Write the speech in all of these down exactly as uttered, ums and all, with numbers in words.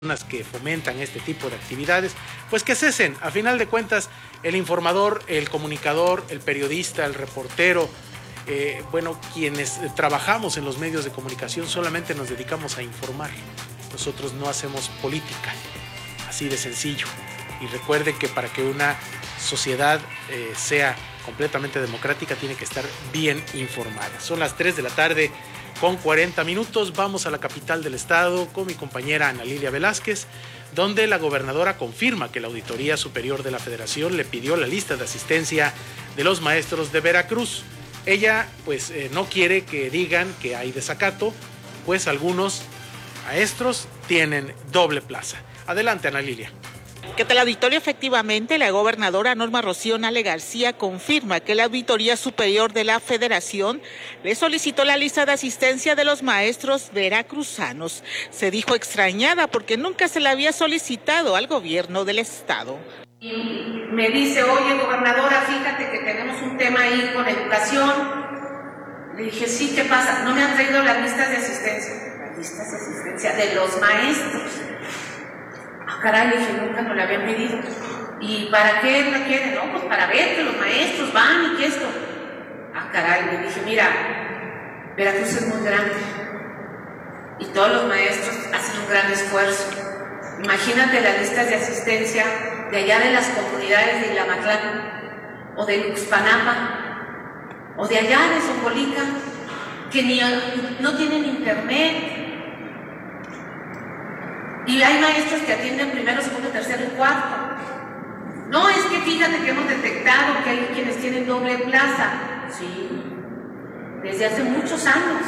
que fomentan este tipo de actividades, pues que cesen. A final de cuentas, el informador, el comunicador, el periodista, el reportero, eh, bueno, quienes trabajamos en los medios de comunicación solamente nos dedicamos a informar. Nosotros no hacemos política, así de sencillo. Y recuerden que para que una sociedad eh, sea completamente democrática tiene que estar bien informada. Son las tres de la tarde con cuarenta minutos. Vamos a la capital del estado con mi compañera Ana Lilia Velázquez, donde la gobernadora confirma que la Auditoría Superior de la Federación le pidió la lista de asistencia de los maestros de Veracruz. Ella pues eh, no quiere que digan que hay desacato, pues algunos maestros tienen doble plaza. Adelante, Ana Lilia. ¿Qué tal, auditorio? Efectivamente, la gobernadora Norma Rocío Nale García confirma que la Auditoría Superior de la Federación le solicitó la lista de asistencia de los maestros veracruzanos. Se dijo extrañada porque nunca se la había solicitado al gobierno del estado. Y me dice, oye, gobernadora, fíjate que tenemos un tema ahí con educación. Le dije, sí, ¿qué pasa? No me han traído las listas de asistencia. Las listas de asistencia de los maestros. Ah, caray, le dije, nunca nos la habían pedido. ¿Y para qué la quieren? No, pues para ver que los maestros van y que esto. Ah, caray, le dije, mira, Veracruz es muy grande. Y todos los maestros hacen un gran esfuerzo. Imagínate las listas de asistencia de allá de las comunidades de Ilamatlán, o de Luxpanapa, o de allá de Zocolica, que ni, no tienen internet. Y hay maestros que atienden primero, segundo, tercero y cuarto. No, es que fíjate que hemos detectado que hay quienes tienen doble plaza. Sí, desde hace muchos años.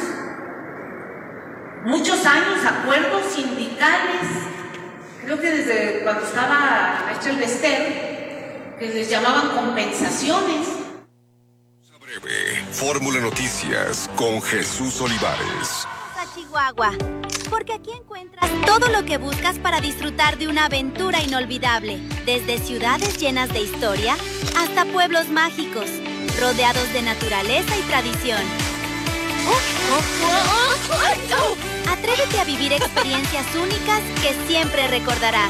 Muchos años, acuerdos sindicales. Creo que desde cuando estaba la maestra Elvester, que les llamaban compensaciones. Breve, Fórmula Noticias con Jesús Olivares. A Chihuahua, porque aquí encuentras todo lo que buscas para disfrutar de una aventura inolvidable, desde ciudades llenas de historia hasta pueblos mágicos, rodeados de naturaleza y tradición. Atrévete a vivir experiencias únicas que siempre recordarás.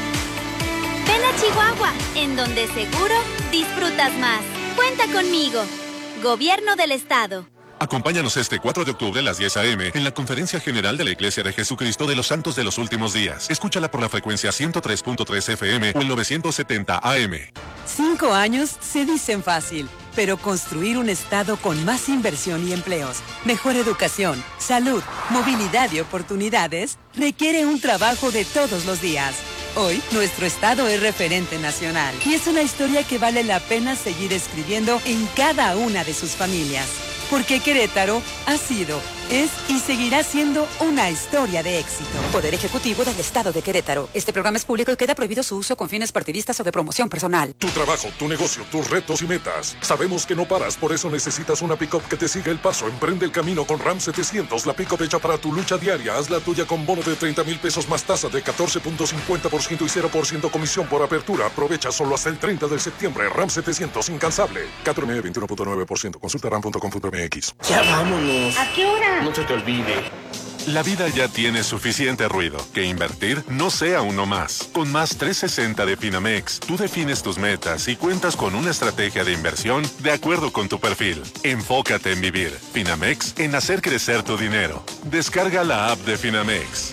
Ven a Chihuahua, en donde seguro disfrutas más. Cuenta conmigo. Gobierno del Estado. Acompáñanos este cuatro de octubre a las diez a eme en la Conferencia General de la Iglesia de Jesucristo de los Santos de los Últimos Días. Escúchala por la frecuencia ciento tres punto tres efe eme o el novecientos setenta a eme. Cinco años se dicen fácil, pero construir un estado con más inversión y empleos, mejor educación, salud, movilidad y oportunidades requiere un trabajo de todos los días. Hoy, nuestro estado es referente nacional y es una historia que vale la pena seguir escribiendo en cada una de sus familias. Porque Querétaro ha sido, es y seguirá siendo una historia de éxito. Poder Ejecutivo del Estado de Querétaro. Este programa es público y queda prohibido su uso con fines partidistas o de promoción personal. Tu trabajo, tu negocio, tus retos y metas. Sabemos que no paras, por eso necesitas una pick-up que te siga el paso. Emprende el camino con RAM setecientos, la pick-up hecha para tu lucha diaria. Haz la tuya con bono de treinta mil pesos más tasa de catorce punto cincuenta por ciento y cero por ciento comisión por apertura. Aprovecha solo hasta el treinta de septiembre. RAM setecientos, incansable. cuatro eme veintiuno punto nueve por ciento. Consulta ram punto com punto eme equis. Ya vámonos. ¿A qué hora? No se te olvide. La vida ya tiene suficiente ruido. Que invertir no sea uno más. Con Más trescientos sesenta de Finamex, tú defines tus metas y cuentas con una estrategia de inversión de acuerdo con tu perfil. Enfócate en vivir. Finamex, en hacer crecer tu dinero. Descarga la app de Finamex.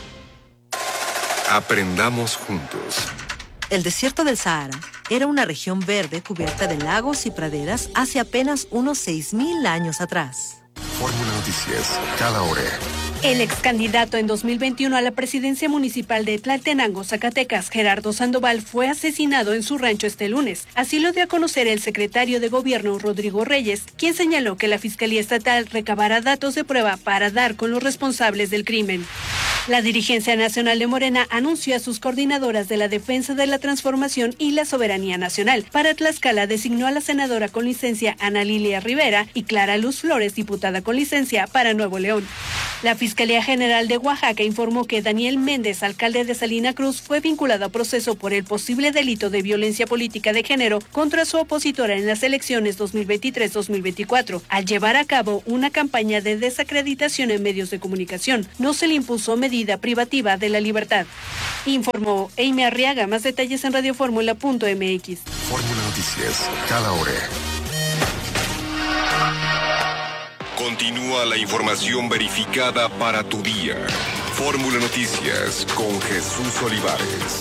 Aprendamos juntos. El desierto del Sahara era una región verde cubierta de lagos y praderas hace apenas unos seis mil años atrás. Fórmula Noticias, cada hora. El ex candidato en dos mil veintiuno a la presidencia municipal de Tlaltenango, Zacatecas, Gerardo Sandoval, fue asesinado en su rancho este lunes. Así lo dio a conocer el secretario de Gobierno, Rodrigo Reyes, quien señaló que la Fiscalía Estatal recabará datos de prueba para dar con los responsables del crimen. La dirigencia nacional de Morena anunció a sus coordinadoras de la defensa de la transformación y la soberanía nacional. Para Tlaxcala designó a la senadora con licencia Ana Lilia Rivera y Clara Luz Flores, diputada con licencia para Nuevo León. La Fiscalía Fiscalía General de Oaxaca informó que Daniel Méndez, alcalde de Salina Cruz, fue vinculado a proceso por el posible delito de violencia política de género contra su opositora en las elecciones dos mil veintitrés dos mil veinticuatro, al llevar a cabo una campaña de desacreditación en medios de comunicación. No se le impuso medida privativa de la libertad. Informó Amy Arriaga. Más detalles en radioformula punto m x. Fórmula Noticias, cada hora. Continúa la información verificada para tu día. Fórmula Noticias con Jesús Olivares.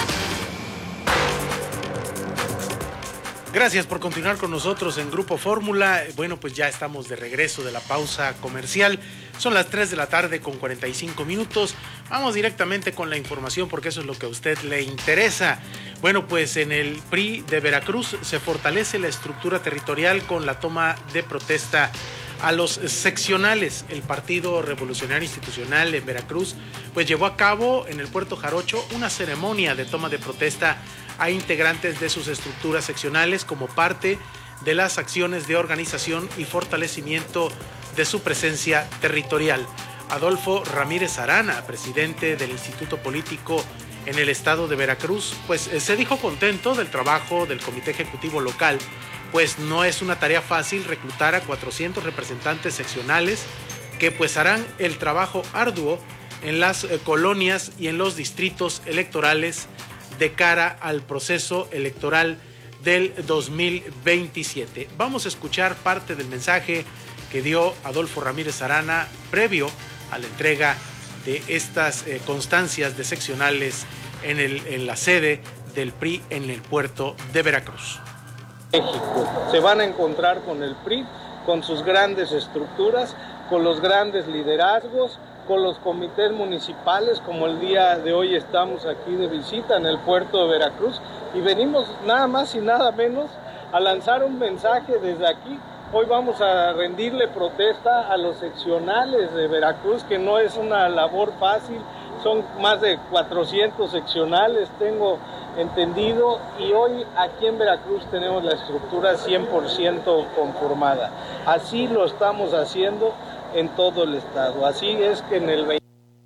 Gracias por continuar con nosotros en Grupo Fórmula. Bueno, pues ya estamos de regreso de la pausa comercial. Son las tres de la tarde con cuarenta y cinco minutos. Vamos directamente con la información porque eso es lo que a usted le interesa. Bueno, pues en el P R I de Veracruz se fortalece la estructura territorial con la toma de protesta a los seccionales. El Partido Revolucionario Institucional en Veracruz pues llevó a cabo en el Puerto Jarocho una ceremonia de toma de protesta a integrantes de sus estructuras seccionales como parte de las acciones de organización y fortalecimiento de su presencia territorial. Adolfo Ramírez Arana, presidente del Instituto Político en el estado de Veracruz, pues se dijo contento del trabajo del Comité Ejecutivo Local, pues no es una tarea fácil reclutar a cuatrocientos representantes seccionales que pues harán el trabajo arduo en las eh, colonias y en los distritos electorales de cara al proceso electoral del dos mil veintisiete. Vamos a escuchar parte del mensaje que dio Adolfo Ramírez Arana previo a la entrega de estas eh, constancias de seccionales en, el, en la sede del P R I en el puerto de Veracruz. México. Se van a encontrar con el P R I, con sus grandes estructuras, con los grandes liderazgos, con los comités municipales, como el día de hoy estamos aquí de visita en el puerto de Veracruz, y venimos nada más y nada menos a lanzar un mensaje desde aquí. Hoy vamos a rendirle protesta a los seccionales de Veracruz, que no es una labor fácil, son más de cuatrocientos seccionales, tengo entendido, y hoy aquí en Veracruz tenemos la estructura cien por ciento conformada. Así lo estamos haciendo en todo el estado, así es que en el...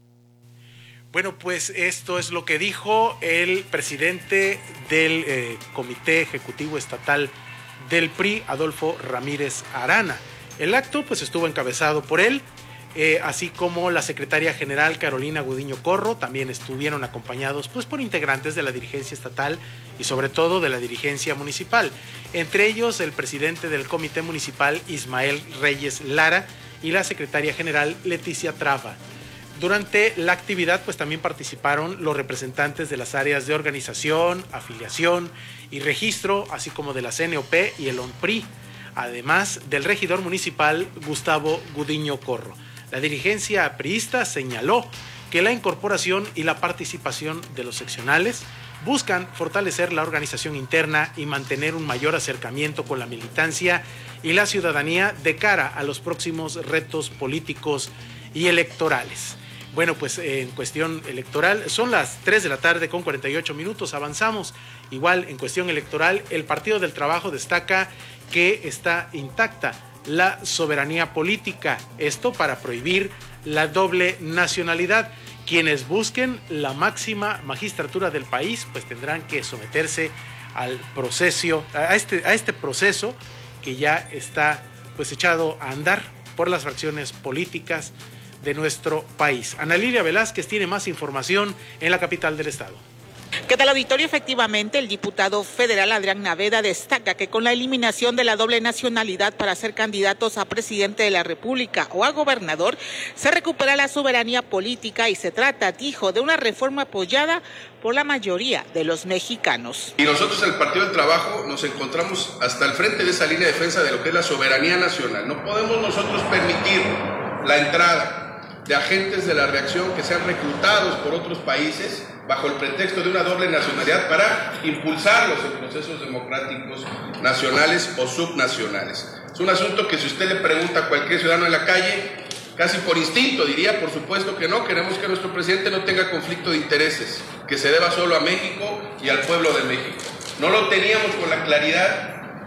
Bueno, pues esto es lo que dijo el presidente del eh, Comité Ejecutivo Estatal del P R I, Adolfo Ramírez Arana. El acto pues estuvo encabezado por él, eh, así como la secretaria general Carolina Gudiño Corro. También estuvieron acompañados pues por integrantes de la dirigencia estatal y sobre todo de la dirigencia municipal, entre ellos el presidente del comité municipal Ismael Reyes Lara y la secretaria general Leticia Traba. Durante la actividad pues también participaron los representantes de las áreas de organización, afiliación y registro, así como de la C N O P y el O N P R I, además del regidor municipal Gustavo Gudiño Corro. La dirigencia priista señaló que la incorporación y la participación de los seccionales buscan fortalecer la organización interna y mantener un mayor acercamiento con la militancia y la ciudadanía de cara a los próximos retos políticos y electorales. Bueno, pues en cuestión electoral son las tres de la tarde con cuarenta y ocho minutos, avanzamos. Igual en cuestión electoral, el Partido del Trabajo destaca que está intacta la soberanía política, esto para prohibir la doble nacionalidad. Quienes busquen la máxima magistratura del país pues tendrán que someterse al proceso, a este, a este proceso que ya está pues echado a andar por las fracciones políticas de nuestro país. Ana Lilia Velázquez tiene más información en la capital del estado. ¿Qué tal, auditorio? Efectivamente, el diputado federal Adrián Naveda destaca que con la eliminación de la doble nacionalidad para ser candidatos a presidente de la República o a gobernador, se recupera la soberanía política y se trata, dijo, de una reforma apoyada por la mayoría de los mexicanos. Y nosotros, el Partido del Trabajo, nos encontramos hasta el frente de esa línea de defensa de lo que es la soberanía nacional. No podemos nosotros permitir la entrada de agentes de la reacción que sean reclutados por otros países bajo el pretexto de una doble nacionalidad para impulsarlos en procesos democráticos nacionales o subnacionales. Es un asunto que si usted le pregunta a cualquier ciudadano en la calle, casi por instinto diría, por supuesto que no, queremos que nuestro presidente no tenga conflicto de intereses, que se deba solo a México y al pueblo de México. No lo teníamos con la claridad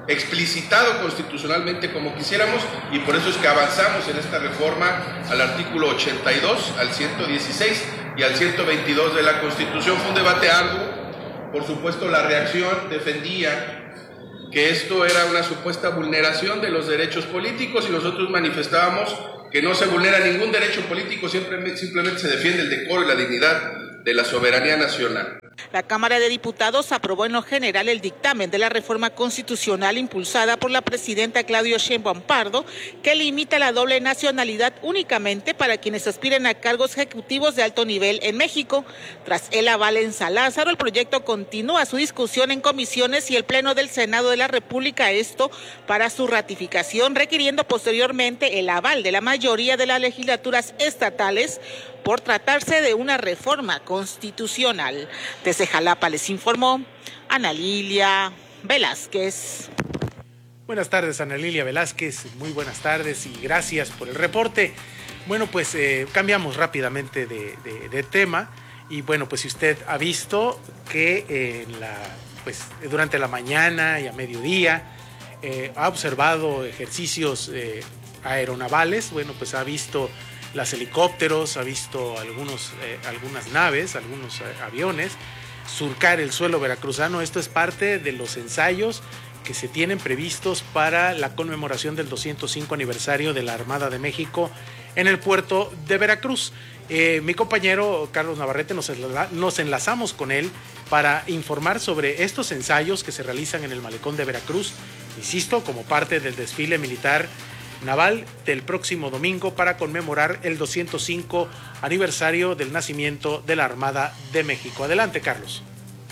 explicitado constitucionalmente como quisiéramos, y por eso es que avanzamos en esta reforma al artículo ochenta y dos, al ciento dieciséis y al ciento veintidós de la Constitución. Fue un debate arduo, por supuesto la reacción defendía que esto era una supuesta vulneración de los derechos políticos y nosotros manifestábamos que no se vulnera ningún derecho político, siempre, simplemente se defiende el decoro y la dignidad de la soberanía nacional. La Cámara de Diputados aprobó en lo general el dictamen de la reforma constitucional impulsada por la presidenta Claudia Sheinbaum Pardo, que limita la doble nacionalidad únicamente para quienes aspiren a cargos ejecutivos de alto nivel en México. Tras el aval en San Lázaro, el proyecto continúa su discusión en comisiones y el Pleno del Senado de la República, esto para su ratificación, requiriendo posteriormente el aval de la mayoría de las legislaturas estatales, por tratarse de una reforma constitucional. Desde Jalapa les informó Ana Lilia Velázquez. Buenas tardes, Ana Lilia Velázquez, muy buenas tardes y gracias por el reporte. Bueno, pues eh, cambiamos rápidamente de, de, de tema y bueno, pues si usted ha visto que eh, la, pues, durante la mañana y a mediodía eh, ha observado ejercicios eh, aeronavales, bueno, pues ha visto los helicópteros, ha visto algunos, eh, algunas naves, algunos eh, aviones surcar el suelo veracruzano. Esto es parte de los ensayos que se tienen previstos para la conmemoración del doscientos cinco aniversario de la Armada de México en el puerto de Veracruz. Eh, mi compañero Carlos Navarrete nos, enla- nos enlazamos con él para informar sobre estos ensayos que se realizan en el malecón de Veracruz, insisto, como parte del desfile militar naval del próximo domingo para conmemorar el doscientos cinco aniversario del nacimiento de la Armada de México. Adelante, Carlos.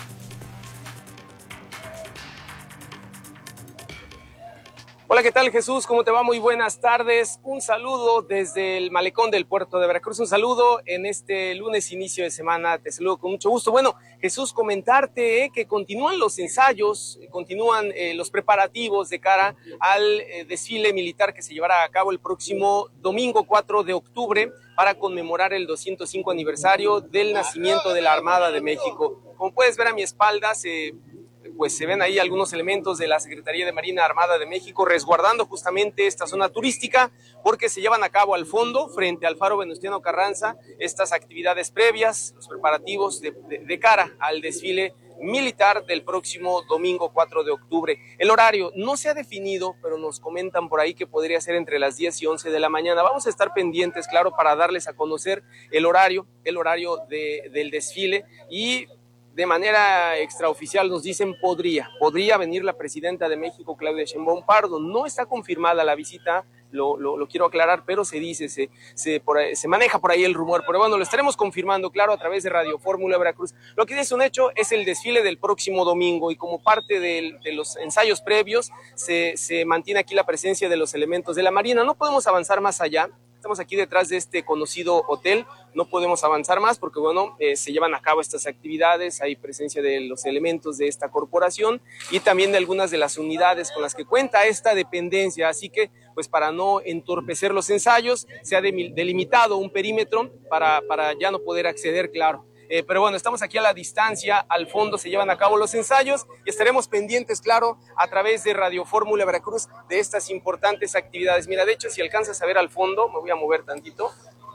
Hola, ¿qué tal, Jesús? ¿Cómo te va? Muy buenas tardes. Un saludo desde el malecón del puerto de Veracruz. Un saludo en este lunes, inicio de semana. Te saludo con mucho gusto. Bueno, Jesús, comentarte eh, que continúan los ensayos, continúan eh, los preparativos de cara al eh, desfile militar que se llevará a cabo el próximo domingo cuatro de octubre para conmemorar el doscientos cinco aniversario del nacimiento de la Armada de México. Como puedes ver a mi espalda, se... pues se ven ahí algunos elementos de la Secretaría de Marina Armada de México resguardando justamente esta zona turística, porque se llevan a cabo al fondo, frente al Faro Venustiano Carranza, estas actividades previas, los preparativos de, de, de cara al desfile militar del próximo domingo cuatro de octubre. El horario no se ha definido, pero nos comentan por ahí que podría ser entre las diez y once de la mañana. Vamos a estar pendientes, claro, para darles a conocer el horario, el horario de, del desfile, y de manera extraoficial nos dicen podría, podría venir la presidenta de México, Claudia Sheinbaum Pardo. No está confirmada la visita, lo, lo, lo quiero aclarar, pero se dice, se, se, por ahí, se maneja por ahí el rumor. Pero bueno, lo estaremos confirmando, claro, a través de Radio Fórmula Veracruz. Lo que es un hecho es el desfile del próximo domingo, y como parte de, de los ensayos previos se, se mantiene aquí la presencia de los elementos de la Marina. No podemos avanzar más allá. Estamos aquí detrás de este conocido hotel, no podemos avanzar más porque, bueno, eh, se llevan a cabo estas actividades, hay presencia de los elementos de esta corporación y también de algunas de las unidades con las que cuenta esta dependencia, así que, pues para no entorpecer los ensayos, se ha delimitado un perímetro para, para ya no poder acceder, claro. Eh, pero bueno, estamos aquí a la distancia, al fondo se llevan a cabo los ensayos y estaremos pendientes, claro, a través de Radio Fórmula Veracruz de estas importantes actividades. Mira, de hecho, si alcanzas a ver al fondo, me voy a mover tantito,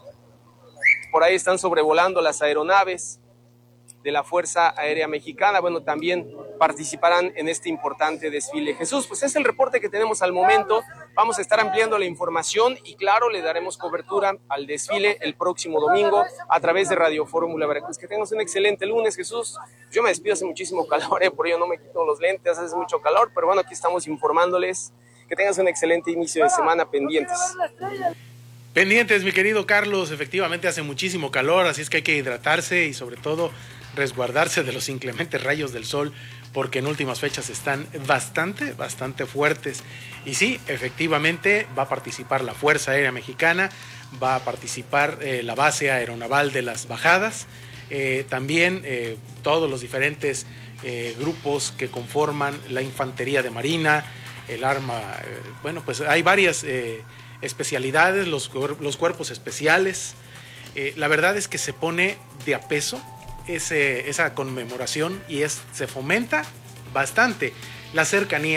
por ahí están sobrevolando las aeronaves de la Fuerza Aérea Mexicana. Bueno, también participarán en este importante desfile. Jesús, pues es el reporte que tenemos al momento. Vamos a estar ampliando la información y, claro, le daremos cobertura al desfile el próximo domingo a través de Radio Fórmula Veracruz. Que tengas un excelente lunes, Jesús. Yo me despido, hace muchísimo calor, eh, por ello no me quito los lentes, hace mucho calor, pero bueno, aquí estamos informándoles. Que tengas un excelente inicio de semana, pendientes. Pendientes, mi querido Carlos, efectivamente hace muchísimo calor, así es que hay que hidratarse y sobre todo resguardarse de los inclementes rayos del sol, porque en últimas fechas están bastante, bastante fuertes. Y sí, efectivamente va a participar la Fuerza Aérea Mexicana, va a participar eh, la base aeronaval de las Bajadas, eh, también eh, todos los diferentes eh, grupos que conforman la Infantería de Marina, el Arma, eh, bueno, pues hay varias eh, especialidades, los, los cuerpos especiales. Eh, la verdad es que se pone de a peso ese, esa conmemoración y es, se fomenta bastante la cercanía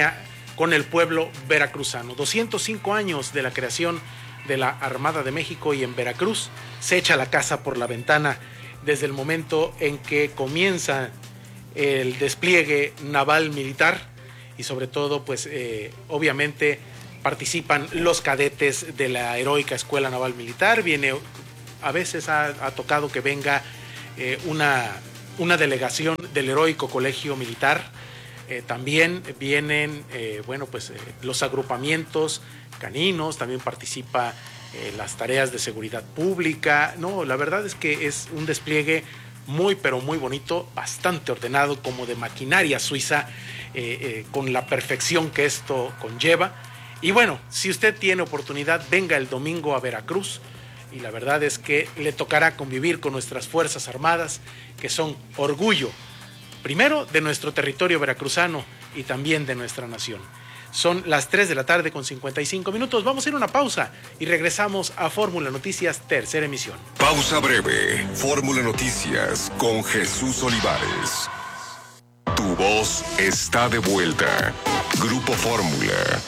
con el pueblo veracruzano. doscientos cinco años de la creación de la Armada de México, y en Veracruz se echa la casa por la ventana desde el momento en que comienza el despliegue naval militar, y sobre todo pues eh, obviamente participan los cadetes de la heroica Escuela Naval Militar. Viene, a veces ha, ha tocado que venga eh, una, una delegación del heroico Colegio Militar. Eh, también vienen eh, bueno pues eh, los agrupamientos caninos, también participa eh, las tareas de seguridad pública. No, la verdad es que es un despliegue muy pero muy bonito, bastante ordenado, como de maquinaria suiza, eh, eh, con la perfección que esto conlleva. Y bueno, si usted tiene oportunidad, venga el domingo a Veracruz, y la verdad es que le tocará convivir con nuestras Fuerzas Armadas, que son orgullo, primero de nuestro territorio veracruzano y también de nuestra nación. Son las tres de la tarde con cincuenta y cinco minutos. Vamos a ir a una pausa y regresamos a Fórmula Noticias, tercera emisión. Pausa breve. Fórmula Noticias con Jesús Olivares. Tu voz está de vuelta. Grupo Fórmula.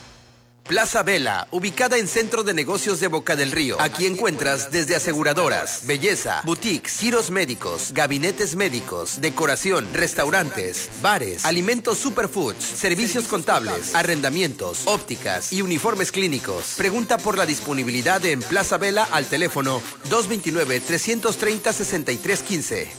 Plaza Vela, ubicada en Centro de Negocios de Boca del Río. Aquí encuentras desde aseguradoras, belleza, boutiques, giros médicos, gabinetes médicos, decoración, restaurantes, bares, alimentos superfoods, servicios contables, arrendamientos, ópticas y uniformes clínicos. Pregunta por la disponibilidad en Plaza Vela al teléfono dos veintinueve, trescientos treinta, sesenta y tres quince.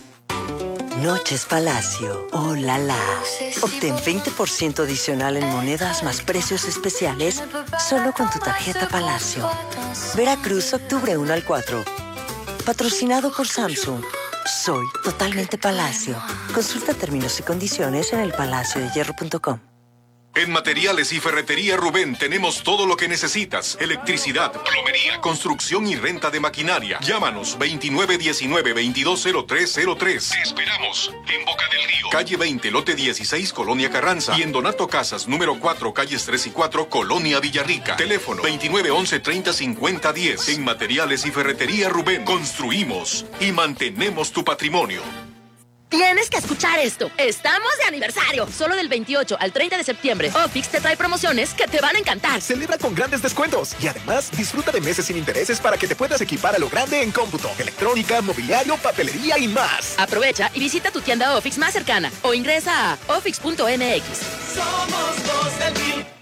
Noches Palacio. ¡Oh, la la! Obtén veinte por ciento adicional en monedas más precios especiales solo con tu tarjeta Palacio. Veracruz, octubre uno al cuatro. Patrocinado por Samsung. Soy totalmente Palacio. Consulta términos y condiciones en el palacio de hierro punto com. En Materiales y Ferretería Rubén tenemos todo lo que necesitas. Electricidad, plomería, construcción y renta de maquinaria. Llámanos veintinueve diecinueve, veintidós cero tres cero tres. Te esperamos en Boca del Río. Calle veinte, lote dieciséis, Colonia Carranza. Y en Donato Casas, número cuatro, calles tres y cuatro, Colonia Villarrica. Teléfono veintinueve once, treinta, cincuenta, diez. En Materiales y Ferretería Rubén construimos y mantenemos tu patrimonio. Tienes que escuchar esto. Estamos de aniversario. Solo del veintiocho al treinta de septiembre, Ofix te trae promociones que te van a encantar. Celebra con grandes descuentos y además disfruta de meses sin intereses para que te puedas equipar a lo grande en cómputo, electrónica, mobiliario, papelería y más. Aprovecha y visita tu tienda Ofix más cercana o ingresa a ofix punto m x. Somos los del P I B.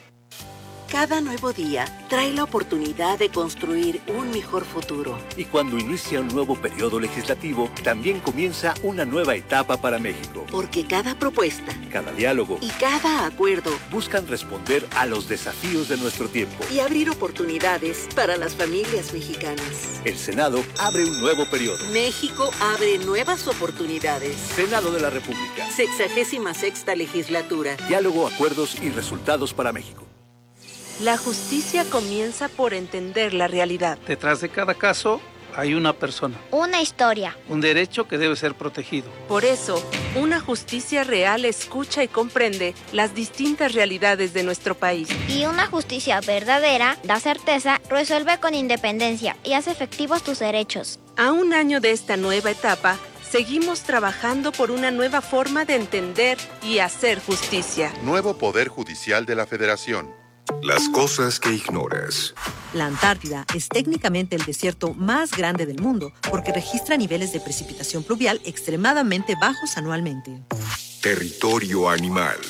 Cada nuevo día trae la oportunidad de construir un mejor futuro. Y cuando inicia un nuevo periodo legislativo, también comienza una nueva etapa para México. Porque cada propuesta, cada diálogo y cada acuerdo buscan responder a los desafíos de nuestro tiempo y abrir oportunidades para las familias mexicanas. El Senado abre un nuevo periodo. México abre nuevas oportunidades. Senado de la República. Sexagésima sexta legislatura. Diálogo, acuerdos y resultados para México. La justicia comienza por entender la realidad. Detrás de cada caso hay una persona. Una historia. Un derecho que debe ser protegido. Por eso, una justicia real escucha y comprende las distintas realidades de nuestro país. Y una justicia verdadera da certeza, resuelve con independencia y hace efectivos tus derechos. A un año de esta nueva etapa, seguimos trabajando por una nueva forma de entender y hacer justicia. Nuevo Poder Judicial de la Federación. Las cosas que ignoras. La Antártida es técnicamente el desierto más grande del mundo porque registra niveles de precipitación pluvial extremadamente bajos anualmente. Territorio animal.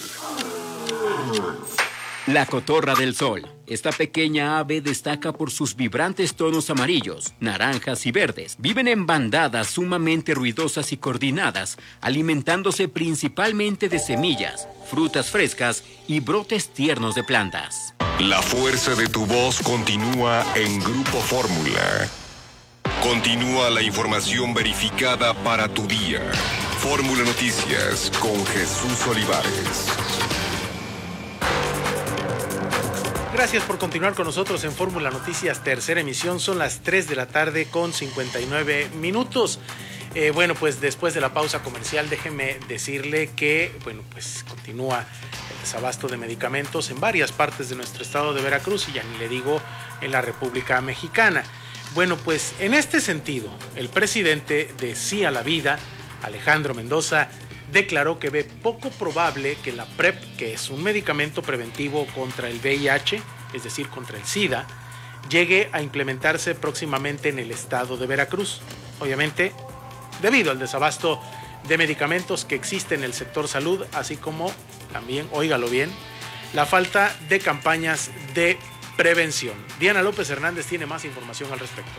La cotorra del sol. Esta pequeña ave destaca por sus vibrantes tonos amarillos, naranjas y verdes. Viven en bandadas sumamente ruidosas y coordinadas, alimentándose principalmente de semillas, frutas frescas y brotes tiernos de plantas. La fuerza de tu voz continúa en Grupo Fórmula. Continúa la información verificada para tu día. Fórmula Noticias con Jesús Olivares. Gracias por continuar con nosotros en Fórmula Noticias, tercera emisión. Son las tres de la tarde con cincuenta y nueve minutos. Eh, bueno, pues después de la pausa comercial, déjeme decirle que, bueno, pues continúa el desabasto de medicamentos en varias partes de nuestro estado de Veracruz y ya ni le digo en la República Mexicana. Bueno, pues en este sentido, el presidente de Sí a la Vida, Alejandro Mendoza, declaró que ve poco probable que la PrEP, que es un medicamento preventivo contra el V I H, es decir, contra el SIDA, llegue a implementarse próximamente en el estado de Veracruz. Obviamente, debido al desabasto de medicamentos que existe en el sector salud, así como también, óigalo bien, la falta de campañas de prevención. Diana López Hernández tiene más información al respecto.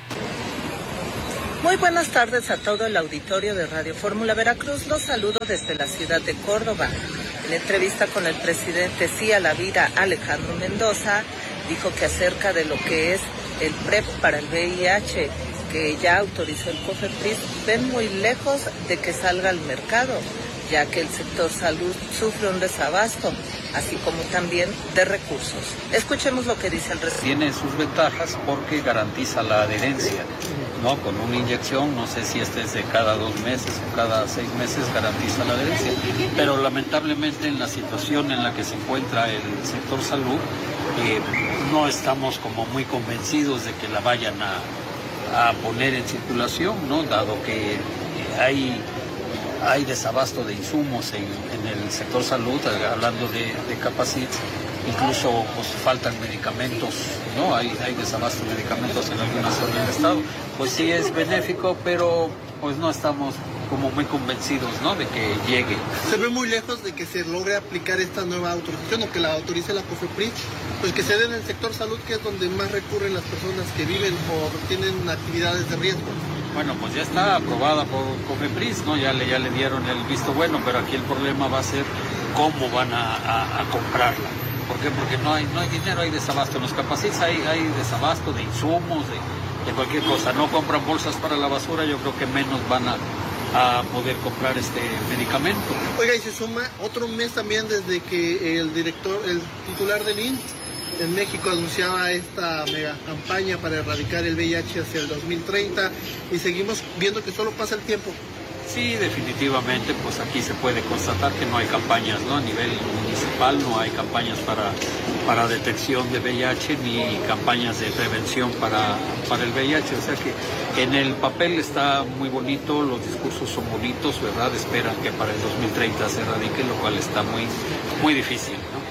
Muy buenas tardes a todo el auditorio de Radio Fórmula Veracruz. Los saludo desde la ciudad de Córdoba. En entrevista con el presidente Sí a la Vida, Alejandro Mendoza, dijo que acerca de lo que es el PrEP para el V I H, que ya autorizó el COFEPRIS, ven muy lejos de que salga al mercado, ya que el sector salud sufre un desabasto, así como también de recursos. Escuchemos lo que dice el respecto. Tiene sus ventajas porque garantiza la adherencia, ¿no? Con una inyección, no sé si este es de cada dos meses o cada seis meses, garantiza la adherencia. Pero lamentablemente en la situación en la que se encuentra el sector salud, eh, no estamos como muy convencidos de que la vayan a, a poner en circulación, ¿no? Dado que hay... Hay desabasto de insumos en, en el sector salud, hablando de, de Capacit, incluso pues, faltan medicamentos, ¿no? Hay, hay desabasto de medicamentos en algunas zonas del estado. Pues sí es benéfico, pero pues no estamos como muy convencidos, ¿no? De que llegue. Se ve muy lejos de que se logre aplicar esta nueva autorización o que la autorice la COFEPRIS, pues que se dé en el sector salud, que es donde más recurren las personas que viven o tienen actividades de riesgo. Bueno, pues ya está aprobada por COFEPRIS, ¿no? Ya le, ya le dieron el visto bueno, pero aquí el problema va a ser cómo van a, a, a comprarla. ¿Por qué? Porque no hay, no hay dinero, hay desabasto. En los Capacites hay, hay desabasto de insumos, de, de cualquier cosa. No compran bolsas para la basura, yo creo que menos van a, a poder comprar este medicamento. Oiga, y se suma otro mes también desde que el director, el titular del I M S S en México anunciaba esta mega campaña para erradicar el V I H hacia el dos mil treinta y seguimos viendo que solo pasa el tiempo. Sí, definitivamente, pues aquí se puede constatar que no hay campañas, ¿no? A nivel municipal no hay campañas para, para detección de V I H ni campañas de prevención para, para el V I H. O sea que en el papel está muy bonito, los discursos son bonitos, ¿verdad? Esperan que para el dos mil treinta se erradique, lo cual está muy, muy difícil, ¿no?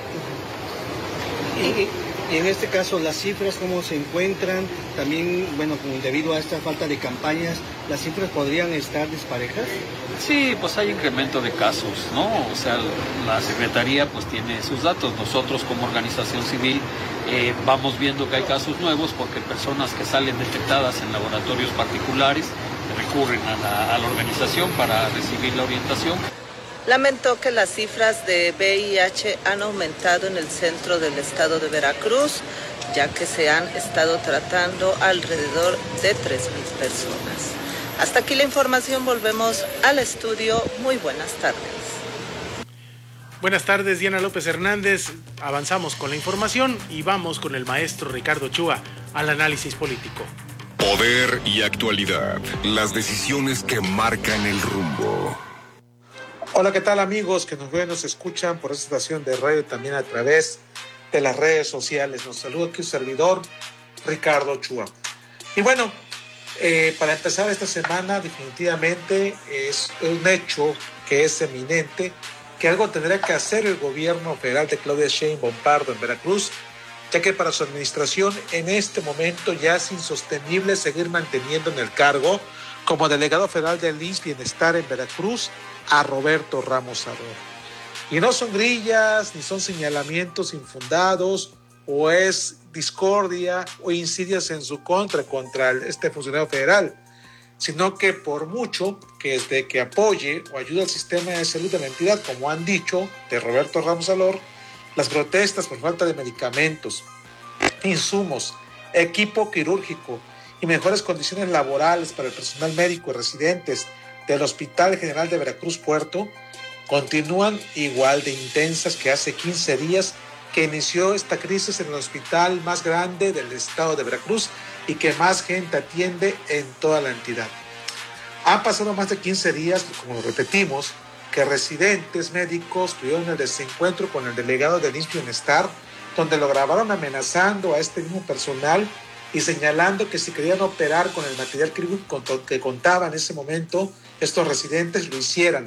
Y, y en este caso, las cifras, ¿cómo se encuentran? También, bueno, debido a esta falta de campañas, ¿las cifras podrían estar disparejas? Sí, pues hay incremento de casos, ¿no? O sea, la Secretaría pues tiene sus datos. Nosotros como organización civil eh, vamos viendo que hay casos nuevos porque personas que salen detectadas en laboratorios particulares recurren a la, a la organización para recibir la orientación. Lamentó que las cifras de V I H han aumentado en el centro del estado de Veracruz, ya que se han estado tratando alrededor de tres mil personas. Hasta aquí la información, volvemos al estudio. Muy buenas tardes. Buenas tardes, Diana López Hernández. Avanzamos con la información y vamos con el maestro Ricardo Chúa al análisis político. Poder y actualidad, las decisiones que marcan el rumbo. Hola, ¿qué tal amigos que nos ven, nos escuchan por esta estación de radio, también a través de las redes sociales? Nos saluda aquí un servidor, Ricardo Chúa. Y bueno, eh, para empezar esta semana, definitivamente es un hecho que es eminente, que algo tendrá que hacer el gobierno federal de Claudia Sheinbaum Pardo en Veracruz, ya que para su administración en este momento ya es insostenible seguir manteniendo en el cargo como delegado federal del I M S S Bienestar en Veracruz a Roberto Ramos Sador. Y no son grillas, ni son señalamientos infundados, o es discordia o insidias en su contra contra este funcionario federal, sino que por mucho que desde que apoye o ayude al sistema de salud de la entidad, como han dicho, de Roberto Ramos Sador, las protestas por falta de medicamentos, insumos, equipo quirúrgico y mejores condiciones laborales para el personal médico y residentes del Hospital General de Veracruz Puerto continúan igual de intensas que hace quince días que inició esta crisis en el hospital más grande del estado de Veracruz y que más gente atiende en toda la entidad. Han pasado más de quince días, como lo repetimos, que residentes médicos tuvieron el desencuentro con el delegado del I M S S Bienestar, donde lo grabaron amenazando a este mismo personal y señalando que si querían operar con el material quirúrgico que contaba en ese momento, estos residentes lo hicieran.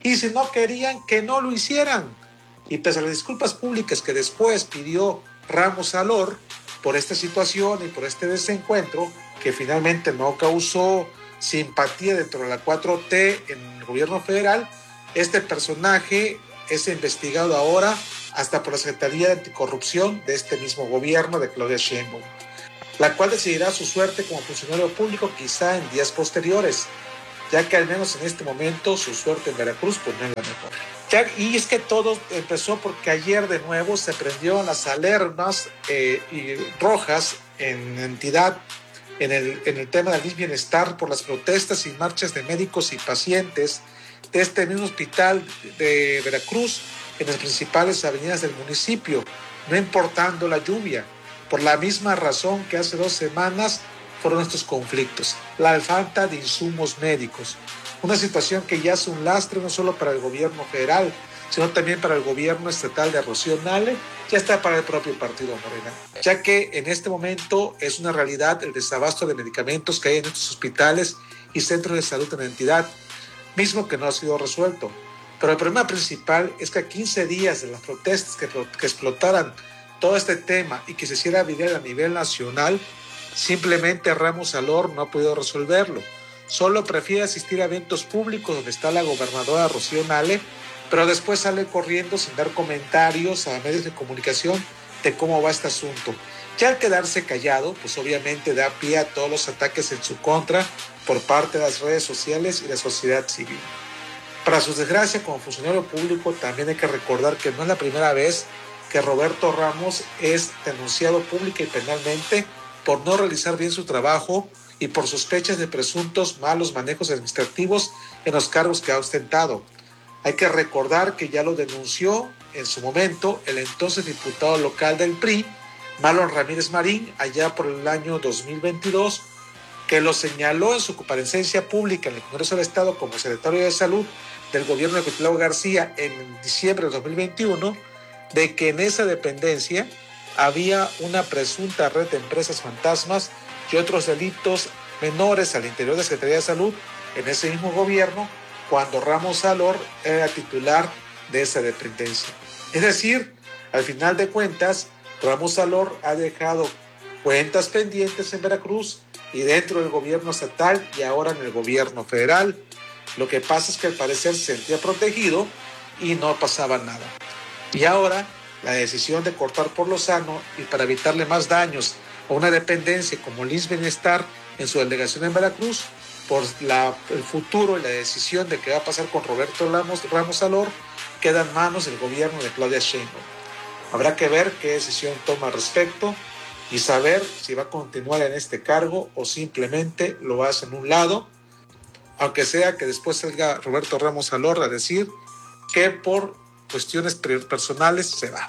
y si no querían, que no lo hicieran. Y pese a las disculpas públicas que después pidió Ramos Alor por esta situación y por este desencuentro, que finalmente no causó simpatía dentro de la cuatro T en el gobierno federal, este personaje es investigado ahora hasta por la Secretaría de Anticorrupción de este mismo gobierno de Claudia Sheinbaum, la cual decidirá su suerte como funcionario público quizá en días posteriores, ya que al menos en este momento su suerte en Veracruz pues no es la mejor. Ya, y es que todo empezó porque ayer de nuevo se prendieron las alarmas eh, y rojas en entidad en el, en el tema del I M S S Bienestar por las protestas y marchas de médicos y pacientes de este mismo hospital de Veracruz en las principales avenidas del municipio, no importando la lluvia, por la misma razón que hace dos semanas fueron estos conflictos, la falta de insumos médicos. Una situación que ya es un lastre no solo para el gobierno federal, sino también para el gobierno estatal de Rocío Nale, ya está para el propio partido Morena, ya que en este momento es una realidad el desabasto de medicamentos que hay en estos hospitales y centros de salud en la entidad, mismo que no ha sido resuelto. Pero el problema principal es que a quince días de las protestas que, que explotaran todo este tema y que se hiciera viral a nivel nacional, simplemente Ramos Alor no ha podido resolverlo. Solo prefiere asistir a eventos públicos donde está la gobernadora Rocío Nale, pero después sale corriendo sin dar comentarios a medios de comunicación de cómo va este asunto. Ya al quedarse callado, pues obviamente da pie a todos los ataques en su contra por parte de las redes sociales y la sociedad civil. Para su desgracia, como funcionario público, también hay que recordar que no es la primera vez que Roberto Ramos es denunciado pública y penalmente por no realizar bien su trabajo y por sospechas de presuntos malos manejos administrativos en los cargos que ha ostentado. Hay que recordar que ya lo denunció en su momento el entonces diputado local del P R I, Marlon Ramírez Marín, allá por el año dos mil veintidós, que lo señaló en su comparecencia pública en el Congreso del Estado como secretario de Salud del gobierno de Cuitlao García en diciembre de dos mil veintiuno, de que en esa dependencia había una presunta red de empresas fantasmas y otros delitos menores al interior de la Secretaría de Salud en ese mismo gobierno, cuando Ramos Alor era titular de esa dependencia. Es decir, al final de cuentas, Ramos Alor ha dejado cuentas pendientes en Veracruz y dentro del gobierno estatal y ahora en el gobierno federal. Lo que pasa es que al parecer se sentía protegido y no pasaba nada. Y ahora la decisión de cortar por lo sano y para evitarle más daños a una dependencia como el I M S S Bienestar en su delegación en Veracruz, por la, el futuro y la decisión de qué va a pasar con Roberto Ramos, Ramos Alor, queda en manos del gobierno de Claudia Sheinbaum. Habrá que ver qué decisión toma al respecto y saber si va a continuar en este cargo o simplemente lo hace en un lado, aunque sea que después salga Roberto Ramos Alor a decir que por cuestiones personales se va.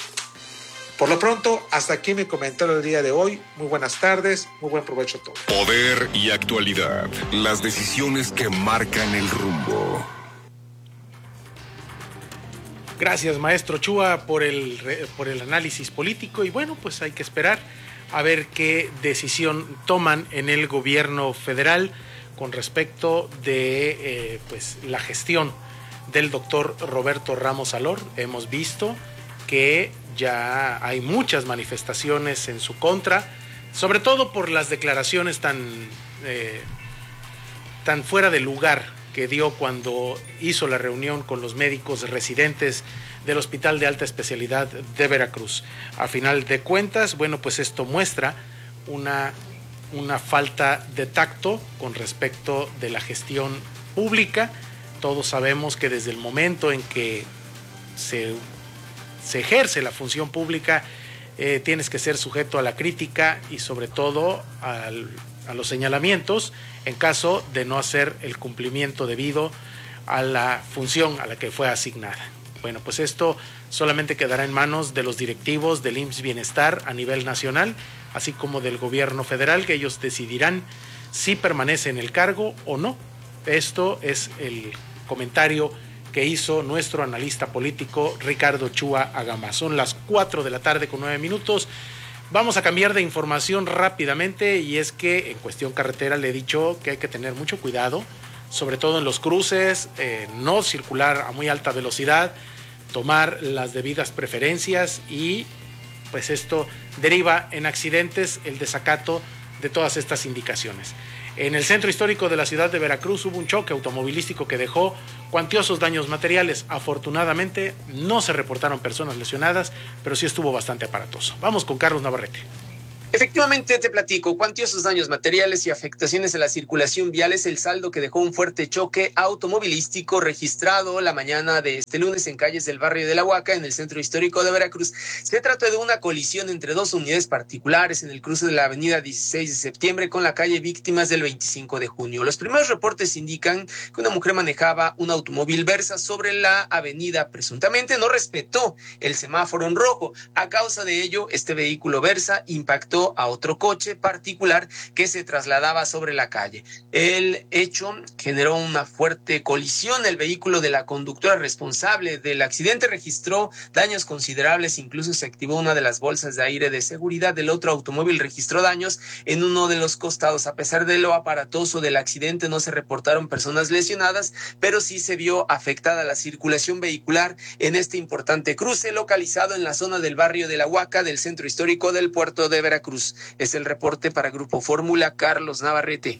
Por lo pronto, hasta aquí mi comentario del día de hoy. Muy buenas tardes, muy buen provecho a todos. Poder y actualidad, las decisiones que marcan el rumbo. Gracias, maestro Chua, por el, por el análisis político y bueno, pues hay que esperar a ver qué decisión toman en el gobierno federal con respecto de eh, pues, la gestión del doctor Roberto Ramos Alor. Hemos visto que ya hay muchas manifestaciones en su contra, sobre todo por las declaraciones tan, eh, tan fuera de lugar que dio cuando hizo la reunión con los médicos residentes del Hospital de Alta Especialidad de Veracruz. A final de cuentas, bueno, pues esto muestra una, una falta de tacto con respecto de la gestión pública. Todos sabemos que desde el momento en que se se ejerce la función pública, eh, tienes que ser sujeto a la crítica y sobre todo al, a los señalamientos en caso de no hacer el cumplimiento debido a la función a la que fue asignada. Bueno, pues esto solamente quedará en manos de los directivos del I M S S Bienestar a nivel nacional, así como del gobierno federal, que ellos decidirán si permanece en el cargo o no. Esto es el comentario que hizo nuestro analista político Ricardo Chua Agama. Son las cuatro de la tarde con nueve minutos. Vamos a cambiar de información rápidamente y es que en cuestión carretera le he dicho que hay que tener mucho cuidado sobre todo en los cruces, eh, no circular a muy alta velocidad, tomar las debidas preferencias y pues esto deriva en accidentes, el desacato de todas estas indicaciones. En el centro histórico de la ciudad de Veracruz hubo un choque automovilístico que dejó cuantiosos daños materiales. Afortunadamente no se reportaron personas lesionadas, pero sí estuvo bastante aparatoso. Vamos con Carlos Navarrete. Efectivamente, te platico, cuantiosos daños materiales y afectaciones en la circulación vial es el saldo que dejó un fuerte choque automovilístico registrado la mañana de este lunes en calles del barrio de La Huaca, en el centro histórico de Veracruz. Se trata de una colisión entre dos unidades particulares en el cruce de la avenida dieciséis de septiembre con la calle Víctimas del veinticinco de junio. Los primeros reportes indican que una mujer manejaba un automóvil Versa sobre la avenida, presuntamente no respetó el semáforo en rojo. A causa de ello, este vehículo Versa impactó a otro coche particular que se trasladaba sobre la calle. El hecho generó una fuerte colisión. El vehículo de la conductora responsable del accidente registró daños considerables, incluso se activó una de las bolsas de aire de seguridad. Del otro automóvil registró daños en uno de los costados. A pesar de lo aparatoso del accidente, no se reportaron personas lesionadas, pero sí se vio afectada la circulación vehicular en este importante cruce localizado en la zona del barrio de La Huaca del centro histórico del puerto de Veracruz. Es el reporte para Grupo Fórmula, Carlos Navarrete.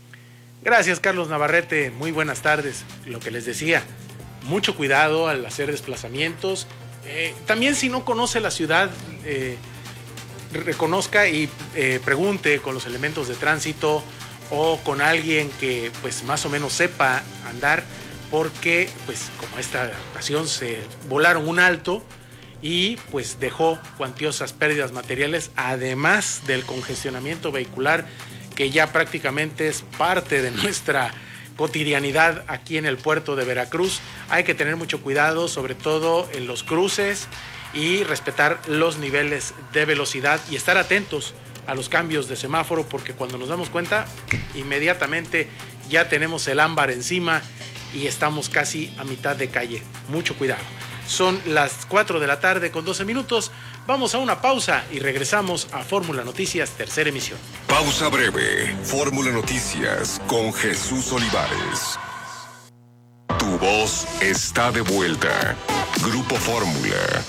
Gracias, Carlos Navarrete. Muy buenas tardes. Lo que les decía, mucho cuidado al hacer desplazamientos. Eh, también si no conoce la ciudad, eh, reconozca y eh, pregunte con los elementos de tránsito o con alguien que pues más o menos sepa andar, porque pues como esta ocasión se volaron un alto y pues dejó cuantiosas pérdidas materiales, además del congestionamiento vehicular que ya prácticamente es parte de nuestra cotidianidad aquí en el puerto de Veracruz. Hay que tener mucho cuidado, sobre todo en los cruces, y respetar los niveles de velocidad y estar atentos a los cambios de semáforo, porque cuando nos damos cuenta, inmediatamente ya tenemos el ámbar encima y estamos casi a mitad de calle. Mucho cuidado. Son las cuatro de la tarde con doce minutos. Vamos a una pausa y regresamos a Fórmula Noticias, tercera emisión. Pausa breve. Fórmula Noticias con Jesús Olivares. Tu voz está de vuelta. Grupo Fórmula.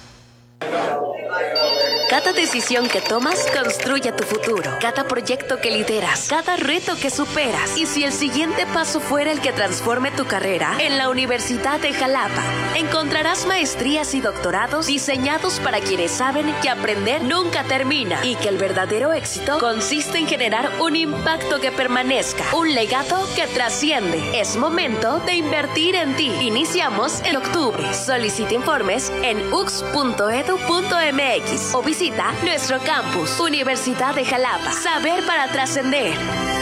Cada decisión que tomas construye tu futuro. Cada proyecto que lideras, cada reto que superas. Y si el siguiente paso fuera el que transforme tu carrera, en la Universidad de Jalapa encontrarás maestrías y doctorados diseñados para quienes saben que aprender nunca termina y que el verdadero éxito consiste en generar un impacto que permanezca, un legado que trasciende. Es momento de invertir en ti. Iniciamos en octubre. Solicita informes en u x punto edu punto m x o visita nuestro campus, Universidad de Jalapa. Saber para trascender.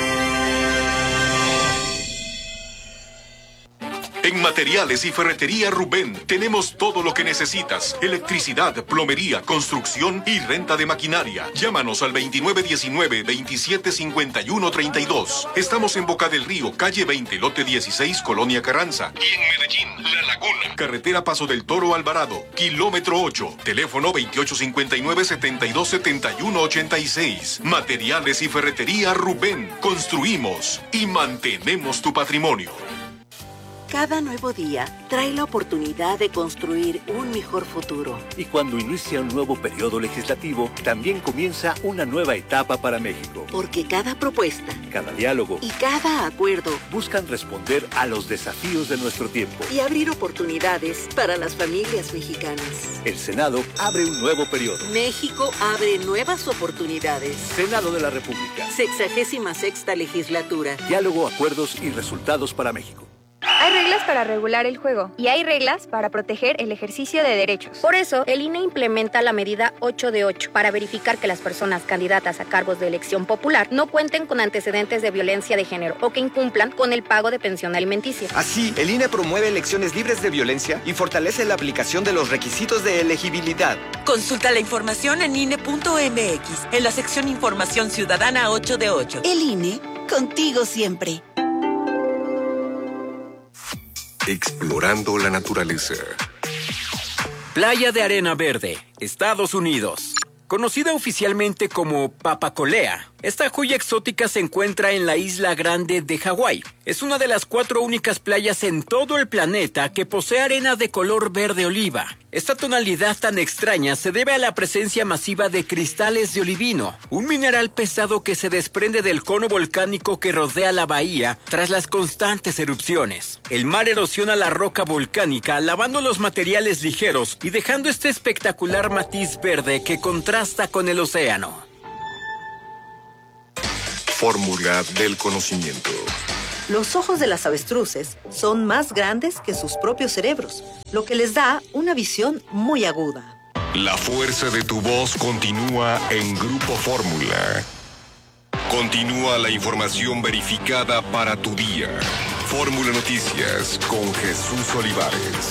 En Materiales y Ferretería Rubén tenemos todo lo que necesitas: electricidad, plomería, construcción y renta de maquinaria. Llámanos al veintinueve diecinueve, veintisiete cincuenta y uno treinta y dos. Estamos en Boca del Río, calle veinte, lote dieciséis, Colonia Carranza. Y en Medellín, La Laguna, carretera Paso del Toro Alvarado, kilómetro ocho. Teléfono veintiocho cincuenta y nueve, setenta y dos, setenta y uno ochenta y seis. Materiales y Ferretería Rubén. Construimos y mantenemos tu patrimonio. Cada nuevo día trae la oportunidad de construir un mejor futuro. Y cuando inicia un nuevo periodo legislativo, también comienza una nueva etapa para México. Porque cada propuesta, cada diálogo y cada acuerdo buscan responder a los desafíos de nuestro tiempo y abrir oportunidades para las familias mexicanas. El Senado abre un nuevo periodo. México abre nuevas oportunidades. Senado de la República. Sexagésima sexta legislatura. Diálogo, acuerdos y resultados para México. Hay reglas para regular el juego y hay reglas para proteger el ejercicio de derechos. Por eso, el I N E implementa la medida ocho de ocho para verificar que las personas candidatas a cargos de elección popular no cuenten con antecedentes de violencia de género o que incumplan con el pago de pensión alimenticia. Así, el I N E promueve elecciones libres de violencia y fortalece la aplicación de los requisitos de elegibilidad. Consulta la información en I N E punto m x, en la sección Información Ciudadana ocho de ocho. El I N E, contigo siempre. Explorando la naturaleza. Playa de Arena Verde, Estados Unidos. Conocida oficialmente como Papacolea, Esta joya exótica se encuentra en la Isla Grande de Hawái. Es una de las cuatro únicas playas en todo el planeta que posee arena de color verde oliva. Esta tonalidad tan extraña se debe a la presencia masiva de cristales de olivino, un mineral pesado que se desprende del cono volcánico que rodea la bahía tras las constantes erupciones. El mar erosiona la roca volcánica, lavando los materiales ligeros y dejando este espectacular matiz verde que contrasta con el océano. Fórmula del conocimiento. Los ojos de las avestruces son más grandes que sus propios cerebros, lo que les da una visión muy aguda. La fuerza de tu voz continúa en Grupo Fórmula. Continúa la información verificada para tu día. Fórmula Noticias con Jesús Olivares.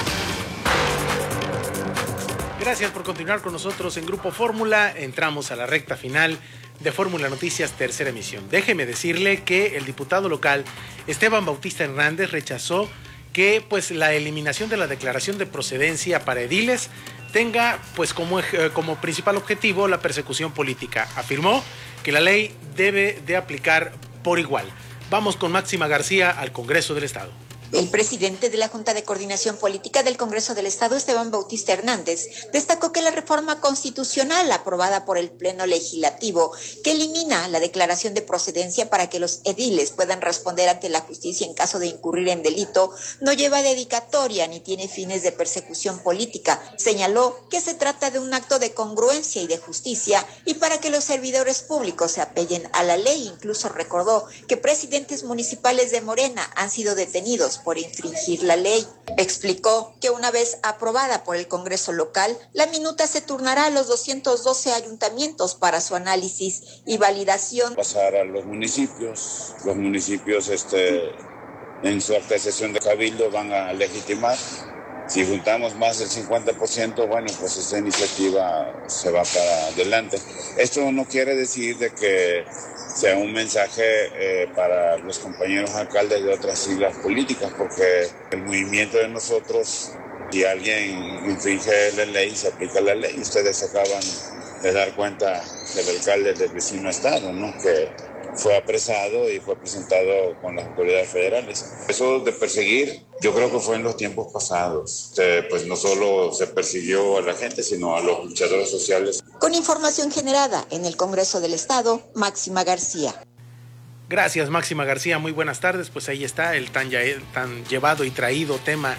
Gracias por continuar con nosotros en Grupo Fórmula. Entramos a la recta final de Fórmula Noticias, tercera emisión. Déjeme decirle que el diputado local Esteban Bautista Hernández rechazó que pues la eliminación de la declaración de procedencia para ediles tenga pues como, como principal objetivo la persecución política. Afirmó que la ley debe de aplicar por igual. Vamos con Máxima García al Congreso del Estado. El presidente de la Junta de Coordinación Política del Congreso del Estado, Esteban Bautista Hernández, destacó que la reforma constitucional aprobada por el Pleno Legislativo, que elimina la declaración de procedencia para que los ediles puedan responder ante la justicia en caso de incurrir en delito, no lleva dedicatoria ni tiene fines de persecución política. Señaló que se trata de un acto de congruencia y de justicia y para que los servidores públicos se apeguen a la ley. Incluso recordó que presidentes municipales de Morena han sido detenidos por infringir la ley. Explicó que una vez aprobada por el Congreso local, la minuta se turnará a los doscientos doce ayuntamientos para su análisis y validación. Pasar a los municipios, los municipios este, en su acta de sesión de cabildo van a legitimar. Si juntamos más del cincuenta por ciento, bueno, pues esta iniciativa se va para adelante. Esto no quiere decir de que sea un mensaje eh, para los compañeros alcaldes de otras siglas políticas, porque el movimiento de nosotros, si alguien infringe la ley, se aplica la ley. Ustedes acaban de dar cuenta del alcalde del vecino estado, ¿no?, que fue apresado y fue presentado con las autoridades federales. Eso de perseguir, yo creo que fue en los tiempos pasados. Eh, pues no solo se persiguió a la gente, sino a los luchadores sociales. Con información generada en el Congreso del Estado, Máxima García. Gracias, Máxima García. Muy buenas tardes. Pues ahí está el tan, ya, tan llevado y traído tema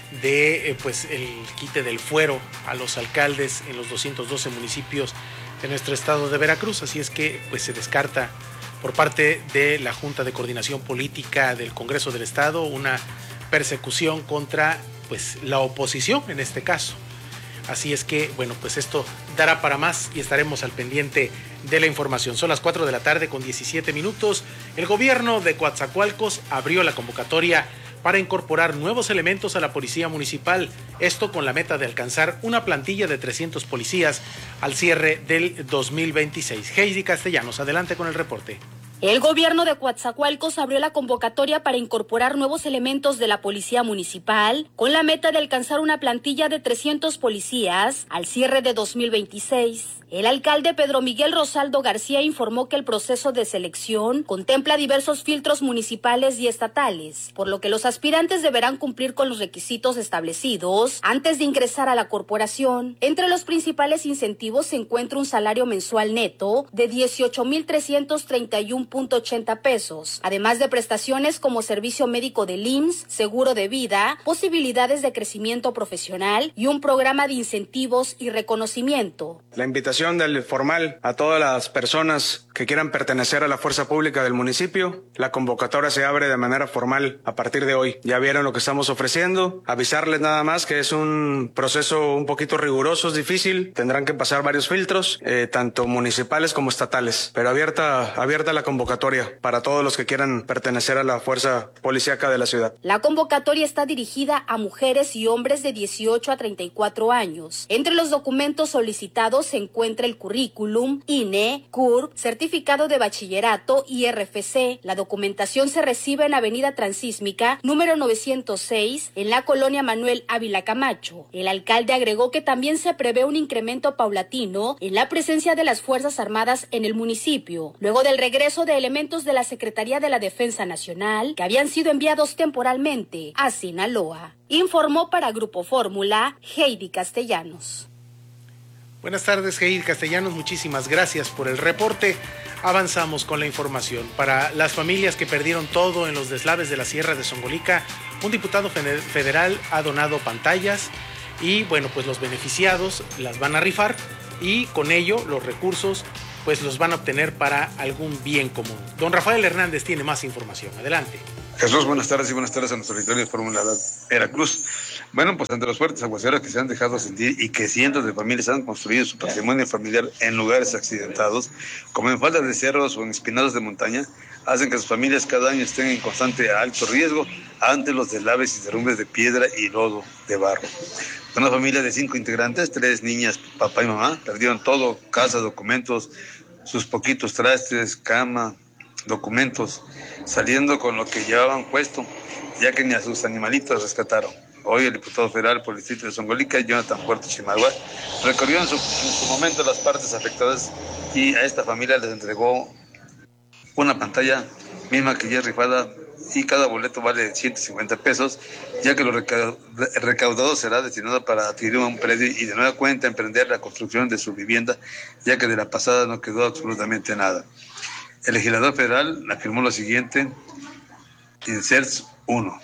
de eh, pues el quite del fuero a los alcaldes en los doscientos doce municipios de nuestro estado de Veracruz. Así es que pues se descarta por parte de la Junta de Coordinación Política del Congreso del Estado una persecución contra pues la oposición en este caso. Así es que, bueno, pues esto dará para más y estaremos al pendiente de la información. Son las cuatro de la tarde con diecisiete minutos. El gobierno de Coatzacoalcos abrió la convocatoria para incorporar nuevos elementos a la policía municipal. Esto con la meta de alcanzar una plantilla de trescientos policías al cierre del dos mil veintiséis. Heidi Castellanos, adelante con el reporte. El gobierno de Coatzacoalcos abrió la convocatoria para incorporar nuevos elementos de la policía municipal con la meta de alcanzar una plantilla de trescientos policías al cierre de dos mil veintiséis. El alcalde Pedro Miguel Rosaldo García informó que el proceso de selección contempla diversos filtros municipales y estatales, por lo que los aspirantes deberán cumplir con los requisitos establecidos antes de ingresar a la corporación. Entre los principales incentivos se encuentra un salario mensual neto de dieciocho mil trescientos treinta y uno punto ochenta pesos, además de prestaciones como servicio médico del I M S S, seguro de vida, posibilidades de crecimiento profesional y un programa de incentivos y reconocimiento. La invitación del formal a todas las personas que quieran pertenecer a la fuerza pública del municipio. La convocatoria se abre de manera formal a partir de hoy. Ya vieron lo que estamos ofreciendo. Avisarles nada más que es un proceso un poquito riguroso, es difícil. Tendrán que pasar varios filtros, eh, tanto municipales como estatales. Pero abierta, abierta la convocatoria convocatoria para todos los que quieran pertenecer a la fuerza policíaca de la ciudad. La convocatoria está dirigida a mujeres y hombres de dieciocho a treinta y cuatro años. Entre los documentos solicitados se encuentra el currículum, I N E, C U R P, certificado de bachillerato y R F C. La documentación se recibe en Avenida Transísmica, número novecientos seis, en la colonia Manuel Ávila Camacho. El alcalde agregó que también se prevé un incremento paulatino en la presencia de las Fuerzas Armadas en el municipio, luego del regreso de elementos de la Secretaría de la Defensa Nacional que habían sido enviados temporalmente a Sinaloa. Informó para Grupo Fórmula, Heidi Castellanos. Buenas tardes, Heidi Castellanos, muchísimas gracias por el reporte. Avanzamos con la información. Para las familias que perdieron todo en los deslaves de la Sierra de Zongolica, un diputado federal ha donado pantallas y, bueno, pues los beneficiados las van a rifar y con ello los recursos pues los van a obtener para algún bien común. Don Rafael Hernández tiene más información. Adelante. Jesús, buenas tardes y buenas tardes a nuestro auditorio de Fórmula Veracruz. Bueno, pues ante los fuertes aguaceros que se han dejado sentir y que cientos de familias han construido su patrimonio familiar en lugares accidentados, como en faldas de cerros o en espinados de montaña, hacen que sus familias cada año estén en constante alto riesgo ante los deslaves y derrumbes de piedra y lodo de barro. Una familia de cinco integrantes, tres niñas, papá y mamá, perdieron todo: casa, documentos, sus poquitos trastes, cama, documentos, saliendo con lo que llevaban puesto, ya que ni a sus animalitos rescataron. Hoy el diputado federal por el distrito de Zongolica, Jonathan Puerto Chimagua, recorrió en su, en su momento las partes afectadas y a esta familia les entregó una pantalla misma que ya es rifada, y cada boleto vale ciento cincuenta pesos, ya que lo recaudado será destinado para adquirir un predio y de nueva cuenta emprender la construcción de su vivienda, ya que de la pasada no quedó absolutamente nada. El legislador federal afirmó lo siguiente en C E R S uno.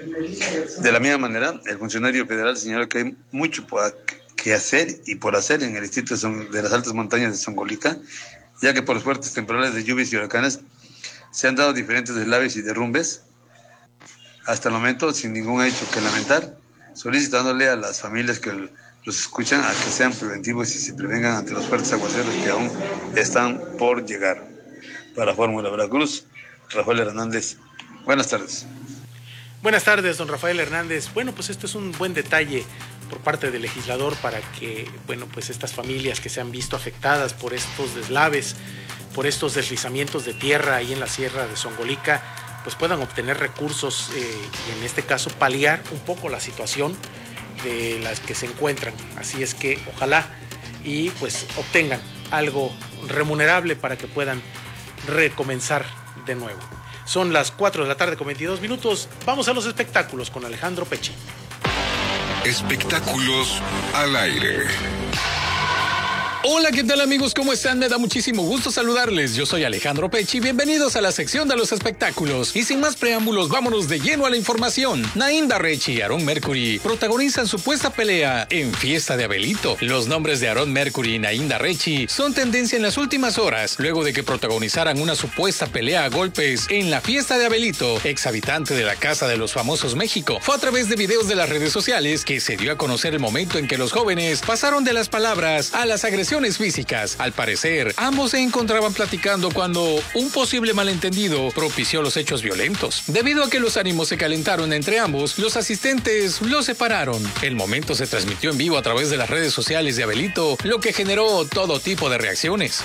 De la misma manera, el funcionario federal señaló que hay mucho que hacer y por hacer en el distrito de las altas montañas de Zongolica, ya que por los fuertes temporales de lluvias y huracanes se han dado diferentes deslaves y derrumbes, hasta el momento sin ningún hecho que lamentar, solicitándole a las familias que los escuchan a que sean preventivos y se prevengan ante los fuertes aguaceros que aún están por llegar. Para Fórmula Veracruz, Rafael Hernández. Buenas tardes. Buenas tardes, don Rafael Hernández. Bueno, pues esto es un buen detalle por parte del legislador para que, bueno, pues estas familias que se han visto afectadas por estos deslaves, por estos deslizamientos de tierra ahí en la Sierra de Zongolica, pues puedan obtener recursos eh, y en este caso paliar un poco la situación de las que se encuentran. Así es que ojalá y pues obtengan algo remunerable para que puedan recomenzar de nuevo. Son las cuatro de la tarde con veintidós minutos. Vamos a los espectáculos con Alejandro Pechi. Espectáculos al aire. Hola, ¿qué tal amigos? ¿Cómo están? Me da muchísimo gusto saludarles. Yo soy Alejandro Pechi. Bienvenidos a la sección de los espectáculos. Y sin más preámbulos, vámonos de lleno a la información. Nainda Rechi y Aaron Mercury protagonizan supuesta pelea en Fiesta de Abelito. Los nombres de Aaron Mercury y Nainda Rechi son tendencia en las últimas horas, luego de que protagonizaran una supuesta pelea a golpes en la Fiesta de Abelito, ex habitante de la Casa de los Famosos México. Fue a través de videos de las redes sociales que se dio a conocer el momento en que los jóvenes pasaron de las palabras a las agresiones físicas. Al parecer, ambos se encontraban platicando cuando un posible malentendido propició los hechos violentos. Debido a que los ánimos se calentaron entre ambos, los asistentes los separaron. El momento se transmitió en vivo a través de las redes sociales de Abelito, lo que generó todo tipo de reacciones.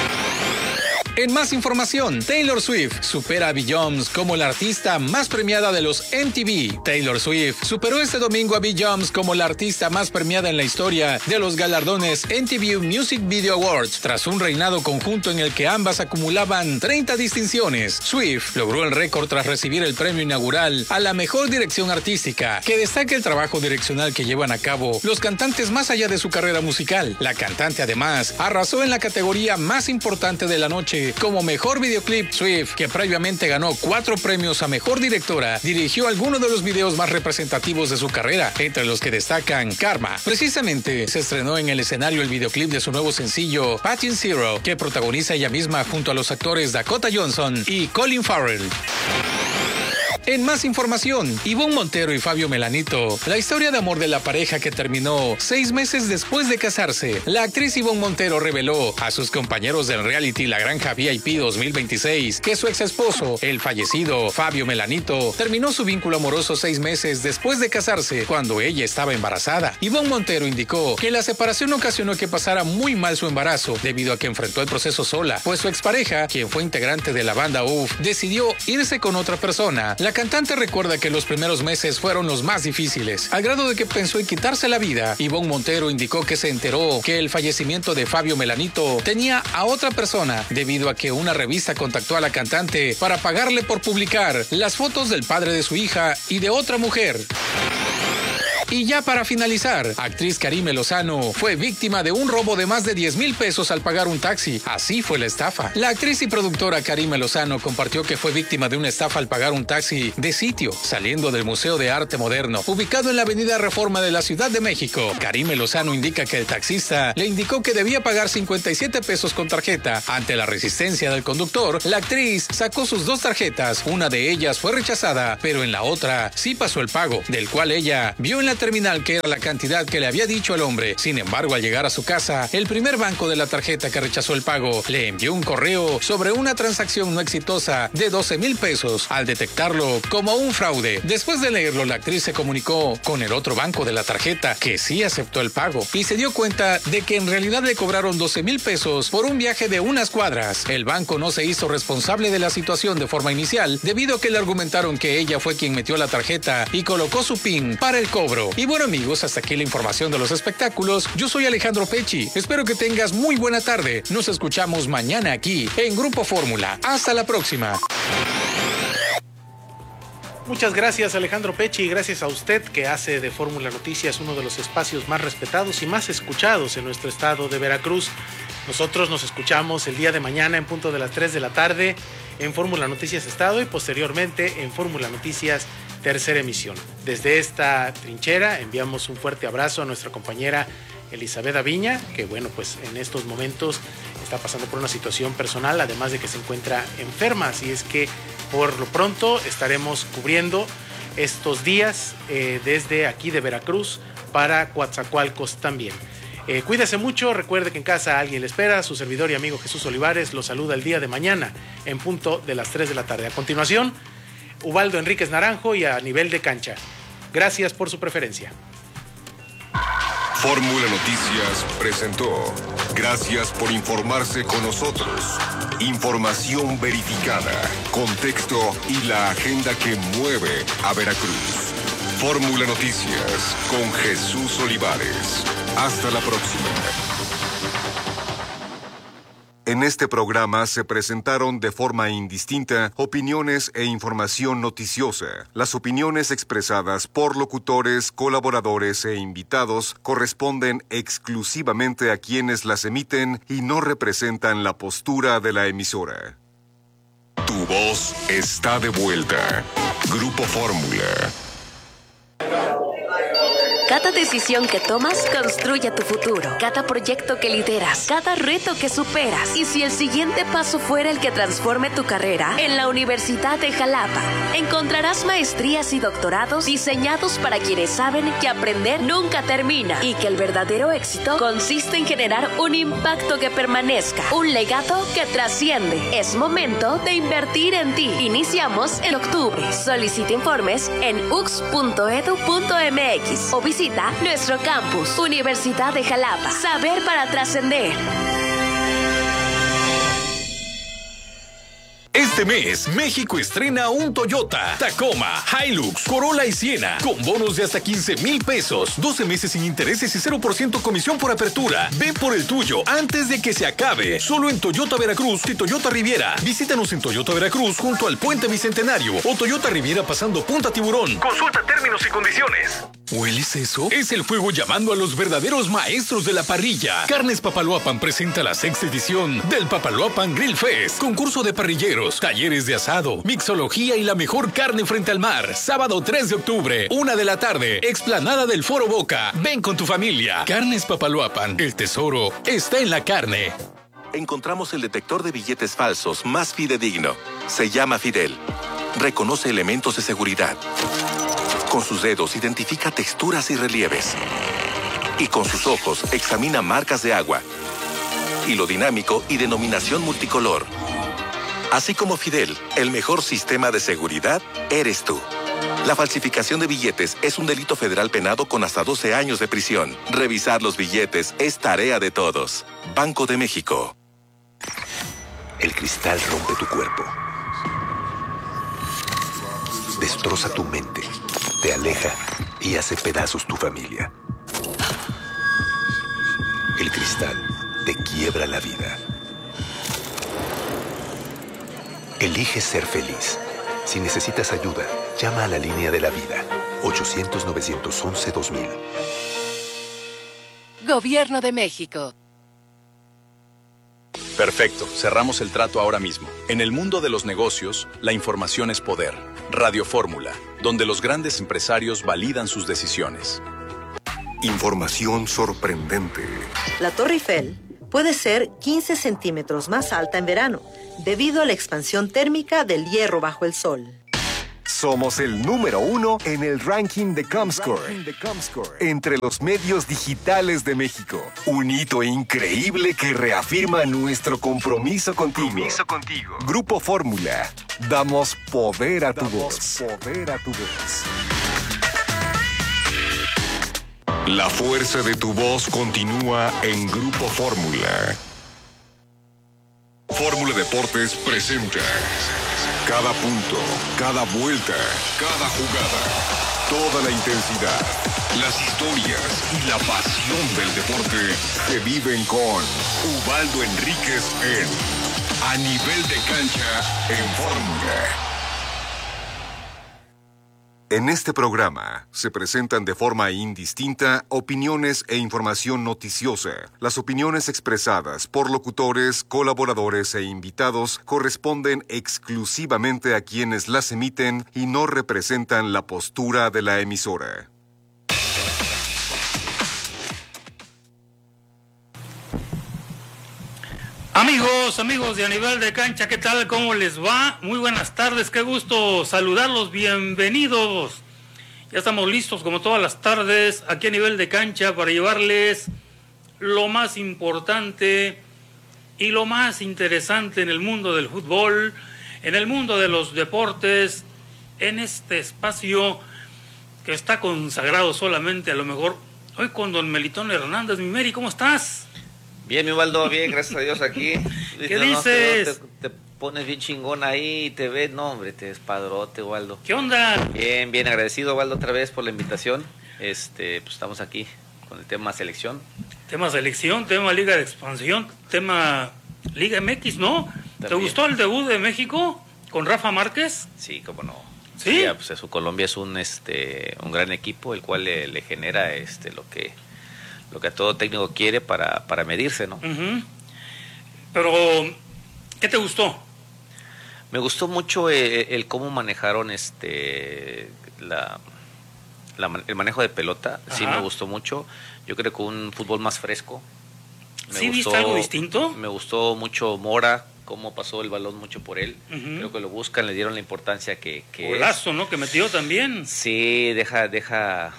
En más información, Taylor Swift supera a Beyoncé como la artista más premiada de los M T V. Taylor Swift superó este domingo a Beyoncé como la artista más premiada en la historia de los galardones M T V Music Video Awards, tras un reinado conjunto en el que ambas acumulaban treinta distinciones. Swift logró el récord tras recibir el premio inaugural a la mejor dirección artística, que destaca el trabajo direccional que llevan a cabo los cantantes más allá de su carrera musical. La cantante además arrasó en la categoría más importante de la noche como mejor videoclip. Swift, que previamente ganó cuatro premios a mejor directora, dirigió algunos de los videos más representativos de su carrera, entre los que destacan Karma. Precisamente se estrenó en el escenario el videoclip de su nuevo sencillo Patient Zero, que protagoniza ella misma junto a los actores Dakota Johnson y Colin Farrell. En más información, Ivonne Montero y Fabio Melanito, la historia de amor de la pareja que terminó seis meses después de casarse. La actriz Ivonne Montero reveló a sus compañeros del reality La Granja V I P dos mil veintiséis que su ex esposo, el fallecido Fabio Melanito, terminó su vínculo amoroso seis meses después de casarse, cuando ella estaba embarazada. Ivonne Montero indicó que la separación ocasionó que pasara muy mal su embarazo, debido a que enfrentó el proceso sola, pues su expareja, quien fue integrante de la banda U F, decidió irse con otra persona. La cantante recuerda que los primeros meses fueron los más difíciles, al grado de que pensó en quitarse la vida. Ivonne Montero indicó que se enteró que el fallecimiento de Fabio Melanito tenía a otra persona, debido a que una revista contactó a la cantante para pagarle por publicar las fotos del padre de su hija y de otra mujer. Y ya para finalizar, actriz Karime Lozano fue víctima de un robo de más de diez mil pesos al pagar un taxi. Así fue la estafa. La actriz y productora Karime Lozano compartió que fue víctima de una estafa al pagar un taxi de sitio, saliendo del Museo de Arte Moderno, ubicado en la Avenida Reforma de la Ciudad de México. Karime Lozano indica que el taxista le indicó que debía pagar cincuenta y siete pesos con tarjeta. Ante la resistencia del conductor, la actriz sacó sus dos tarjetas. Una de ellas fue rechazada, pero en la otra sí pasó el pago, del cual ella vio en la terminal que era la cantidad que le había dicho el hombre. Sin embargo, al llegar a su casa, el primer banco de la tarjeta que rechazó el pago le envió un correo sobre una transacción no exitosa de doce mil pesos, al detectarlo como un fraude. Después de leerlo, la actriz se comunicó con el otro banco de la tarjeta, que sí aceptó el pago, y se dio cuenta de que en realidad le cobraron doce mil pesos por un viaje de unas cuadras. El banco no se hizo responsable de la situación de forma inicial, debido a que le argumentaron que ella fue quien metió la tarjeta y colocó su PIN para el cobro. Y bueno, amigos, hasta aquí la información de los espectáculos. Yo soy Alejandro Pecci. Espero que tengas muy buena tarde. Nos escuchamos mañana aquí en Grupo Fórmula. Hasta la próxima. Muchas gracias, Alejandro Pecci, y gracias a usted, que hace de Fórmula Noticias uno de los espacios más respetados y más escuchados en nuestro estado de Veracruz. Nosotros nos escuchamos el día de mañana en punto de las tres de la tarde en Fórmula Noticias Estado y posteriormente en Fórmula Noticias Tercera Emisión. Desde esta trinchera enviamos un fuerte abrazo a nuestra compañera Elizabeth Aviña, que bueno, pues en estos momentos está pasando por una situación personal, además de que se encuentra enferma, así es que por lo pronto estaremos cubriendo estos días eh, desde aquí de Veracruz para Coatzacoalcos también. Eh, cuídese mucho, recuerde que en casa alguien le espera. Su servidor y amigo Jesús Olivares lo saluda el día de mañana en punto de las tres de la tarde. A continuación, Ubaldo Enríquez Naranjo y A Nivel de Cancha. Gracias por su preferencia. Fórmula Noticias presentó. Gracias por informarse con nosotros. Información verificada, contexto y la agenda que mueve a Veracruz. Fórmula Noticias con Jesús Olivares. Hasta la próxima. En este programa se presentaron de forma indistinta opiniones e información noticiosa. Las opiniones expresadas por locutores, colaboradores e invitados corresponden exclusivamente a quienes las emiten y no representan la postura de la emisora. Tu voz está de vuelta. Grupo Fórmula. Cada decisión que tomas construye tu futuro. Cada proyecto que lideras, cada reto que superas. Y si el siguiente paso fuera el que transforme tu carrera, en la Universidad de Jalapa encontrarás maestrías y doctorados diseñados para quienes saben que aprender nunca termina y que el verdadero éxito consiste en generar un impacto que permanezca, un legado que trasciende. Es momento de invertir en ti. Iniciamos en octubre. Solicita informes en u x punto edu punto m x o visita nuestro campus, Universidad de Jalapa. Saber para trascender. Este mes, México estrena un Toyota, Tacoma, Hilux, Corolla y Siena, con bonos de hasta quince mil pesos, doce meses sin intereses y cero por ciento comisión por apertura. Ve por el tuyo antes de que se acabe. Solo en Toyota Veracruz y Toyota Riviera. Visítanos en Toyota Veracruz junto al Puente Bicentenario o Toyota Riviera pasando Punta Tiburón. Consulta términos y condiciones. ¿Hueles eso? Es el fuego llamando a los verdaderos maestros de la parrilla. Carnes Papaloapan presenta la sexta edición del Papaloapan Grill Fest. Concurso de parrilleros, talleres de asado, mixología y la mejor carne frente al mar. Sábado tres de octubre, una de la tarde, explanada del Foro Boca. Ven con tu familia. Carnes Papaloapan, el tesoro está en la carne. Encontramos el detector de billetes falsos más fidedigno. Se llama Fidel. reconoce elementos de seguridad. Con sus dedos identifica texturas y relieves. Y con sus ojos examina marcas de agua. Hilo dinámico y denominación multicolor. Así como Fidel, el mejor sistema de seguridad eres tú. La falsificación de billetes es un delito federal penado con hasta doce años de prisión. Revisar los billetes es tarea de todos. Banco de México. El cristal rompe tu cuerpo. Destroza tu mente. Te aleja y hace pedazos tu familia. El cristal te quiebra la vida. Elige ser feliz. Si necesitas ayuda, llama a la línea de la vida. ochocientos, novecientos once, dos mil. Gobierno de México. Perfecto, cerramos el trato ahora mismo. En el mundo de los negocios, la información es poder. Radio Fórmula, donde los grandes empresarios validan sus decisiones. Información sorprendente. La Torre Eiffel puede ser quince centímetros más alta en verano, debido a la expansión térmica del hierro bajo el sol. Somos el número uno en el ranking de Comscore, entre los medios digitales de México. Un hito increíble que reafirma nuestro compromiso contigo. Compromiso contigo. Grupo Fórmula. Damos poder a tu voz. Poder a tu voz. La fuerza de tu voz continúa en Grupo Fórmula. Fórmula Deportes presenta cada punto, cada vuelta, cada jugada, toda la intensidad, las historias y la pasión del deporte se viven con Ubaldo Enríquez en A Nivel de Cancha en Fórmula. En este programa se presentan de forma indistinta opiniones e información noticiosa. Las opiniones expresadas por locutores, colaboradores e invitados corresponden exclusivamente a quienes las emiten y no representan la postura de la emisora. Amigos, amigos de A Nivel de Cancha, ¿qué tal? ¿Cómo les va? Muy buenas tardes, qué gusto saludarlos, bienvenidos. Ya estamos listos como todas las tardes aquí a Nivel de Cancha para llevarles lo más importante y lo más interesante en el mundo del fútbol, en el mundo de los deportes, en este espacio que está consagrado solamente a lo mejor hoy con don Melitón Hernández. Mi Meri, ¿cómo estás? Bien, mi Ubaldo, bien, gracias a Dios aquí. ¿Qué no, dices? No, te, te pones bien chingón ahí y te ves, no hombre, te despadrote, Ubaldo. ¿Qué onda? Bien, bien, agradecido, Ubaldo, otra vez por la invitación. Este, pues estamos aquí con el tema selección. Tema selección, tema Liga de Expansión, tema Liga M X, ¿no? También. ¿Te gustó el debut de México con Rafa Márquez? Sí, cómo no. ¿Sí? Sí, pues su Colombia es un este un gran equipo, el cual le, le genera este lo que lo que todo técnico quiere para, para medirse, ¿no? Uh-huh. Pero, ¿qué te gustó? Me gustó mucho el, el cómo manejaron este la, la el manejo de pelota. Ajá. Sí me gustó mucho. Yo creo que un fútbol más fresco. Me ¿Sí gustó, viste algo distinto? Me gustó mucho Mora, cómo pasó el balón mucho por él. Uh-huh. Creo que lo buscan, le dieron la importancia que, que Golazo, es. ¿no? Que metió también. Sí, deja, deja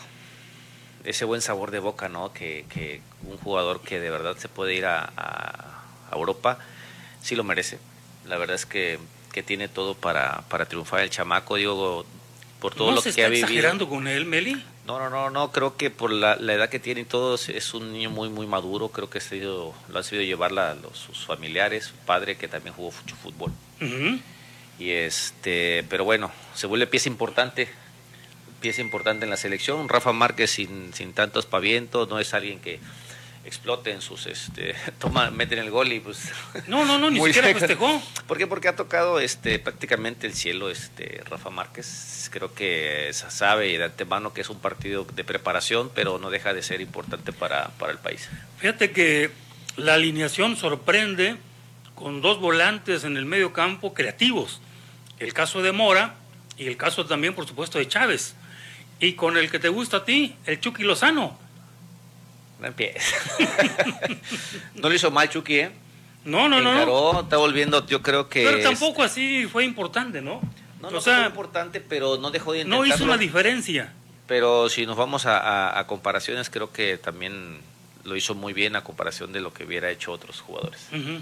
ese buen sabor de boca, ¿no? Que, que un jugador que de verdad se puede ir a, a, a Europa, sí lo merece. La verdad es que, que tiene todo para, para triunfar el chamaco, digo, por todo ¿No lo se que está ha vivido. exagerando con él, Meli? No, no, no, no, creo que por la, la edad que tiene y todo, es, es un niño muy, muy maduro. Creo que ha sido, lo han sabido llevar la, los, sus familiares, su padre que también jugó mucho fútbol. Uh-huh. Y este, pero bueno, se vuelve pieza importante, pieza importante en la selección. Rafa Márquez sin, sin tanto aspaviento, no es alguien que explote en sus, este, toma, meten el gol y pues... No, no, no, ni siquiera festejó. ¿Por qué? Porque ha tocado este, prácticamente el cielo este, Rafa Márquez. Creo que sabe de antemano que es un partido de preparación, pero no deja de ser importante para, para el país. Fíjate que la alineación sorprende con dos volantes en el medio campo creativos. El caso de Mora y el caso también, por supuesto, de Chávez. Y con el que te gusta a ti, el Chucky Lozano. No empieces. No lo hizo mal Chucky, ¿eh? No, no, no. Encaró, está volviendo, yo creo que... Pero tampoco es... así fue importante, ¿no? No, no o sea, fue importante, pero no dejó de intentarlo. No hizo una diferencia. Pero si nos vamos a, a, a comparaciones, creo que también lo hizo muy bien a comparación de lo que hubiera hecho otros jugadores. Uh-huh.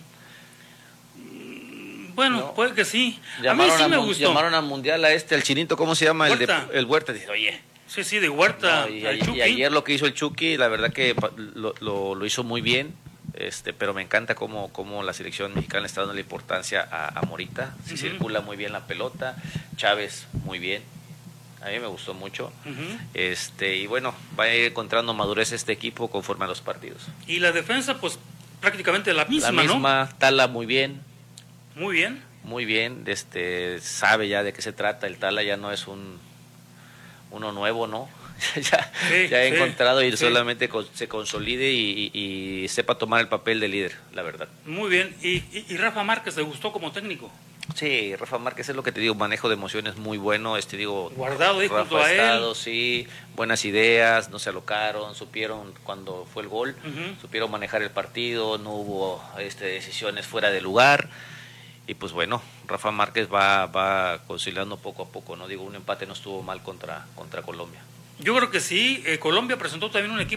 Bueno, no. puede que sí. Llamaron a mí sí a, me gustó. Llamaron al mundial a este, al chinito, ¿cómo se llama? Huerta. El, de, el Huerta. Dice, oye. Sí, sí, de Huerta. No, y, y, y ayer lo que hizo el Chucky, la verdad que lo, lo, lo hizo muy bien. Este, pero me encanta cómo, cómo la selección mexicana está dando la importancia a, a Morita. Sí, uh-huh. circula muy bien la pelota. Chávez, muy bien. A mí me gustó mucho. Uh-huh. Este, y bueno, va a ir encontrando madurez este equipo conforme a los partidos. Y la defensa, pues prácticamente la misma, ¿no? La misma, ¿no? Tala muy bien. Muy bien. Muy bien, este, sabe ya de qué se trata. El Tala ya no es un uno nuevo, ¿no? ya sí, ya he sí, encontrado y sí. solamente con, se consolide y, y, y sepa tomar el papel de líder, la verdad. Muy bien. ¿Y, y, y Rafa Márquez te gustó como técnico? Sí, Rafa Márquez es lo que te digo, manejo de emociones muy bueno, este digo, Guardado ahí Rafa junto a Estado, él. Sí, buenas ideas, no se alocaron, supieron cuando fue el gol, uh-huh. supieron manejar el partido, no hubo este, decisiones fuera de lugar. Y pues bueno, Rafa Márquez va, va conciliando poco a poco, no digo, un empate no estuvo mal contra, contra Colombia. Yo creo que sí, eh, Colombia presentó también un equipo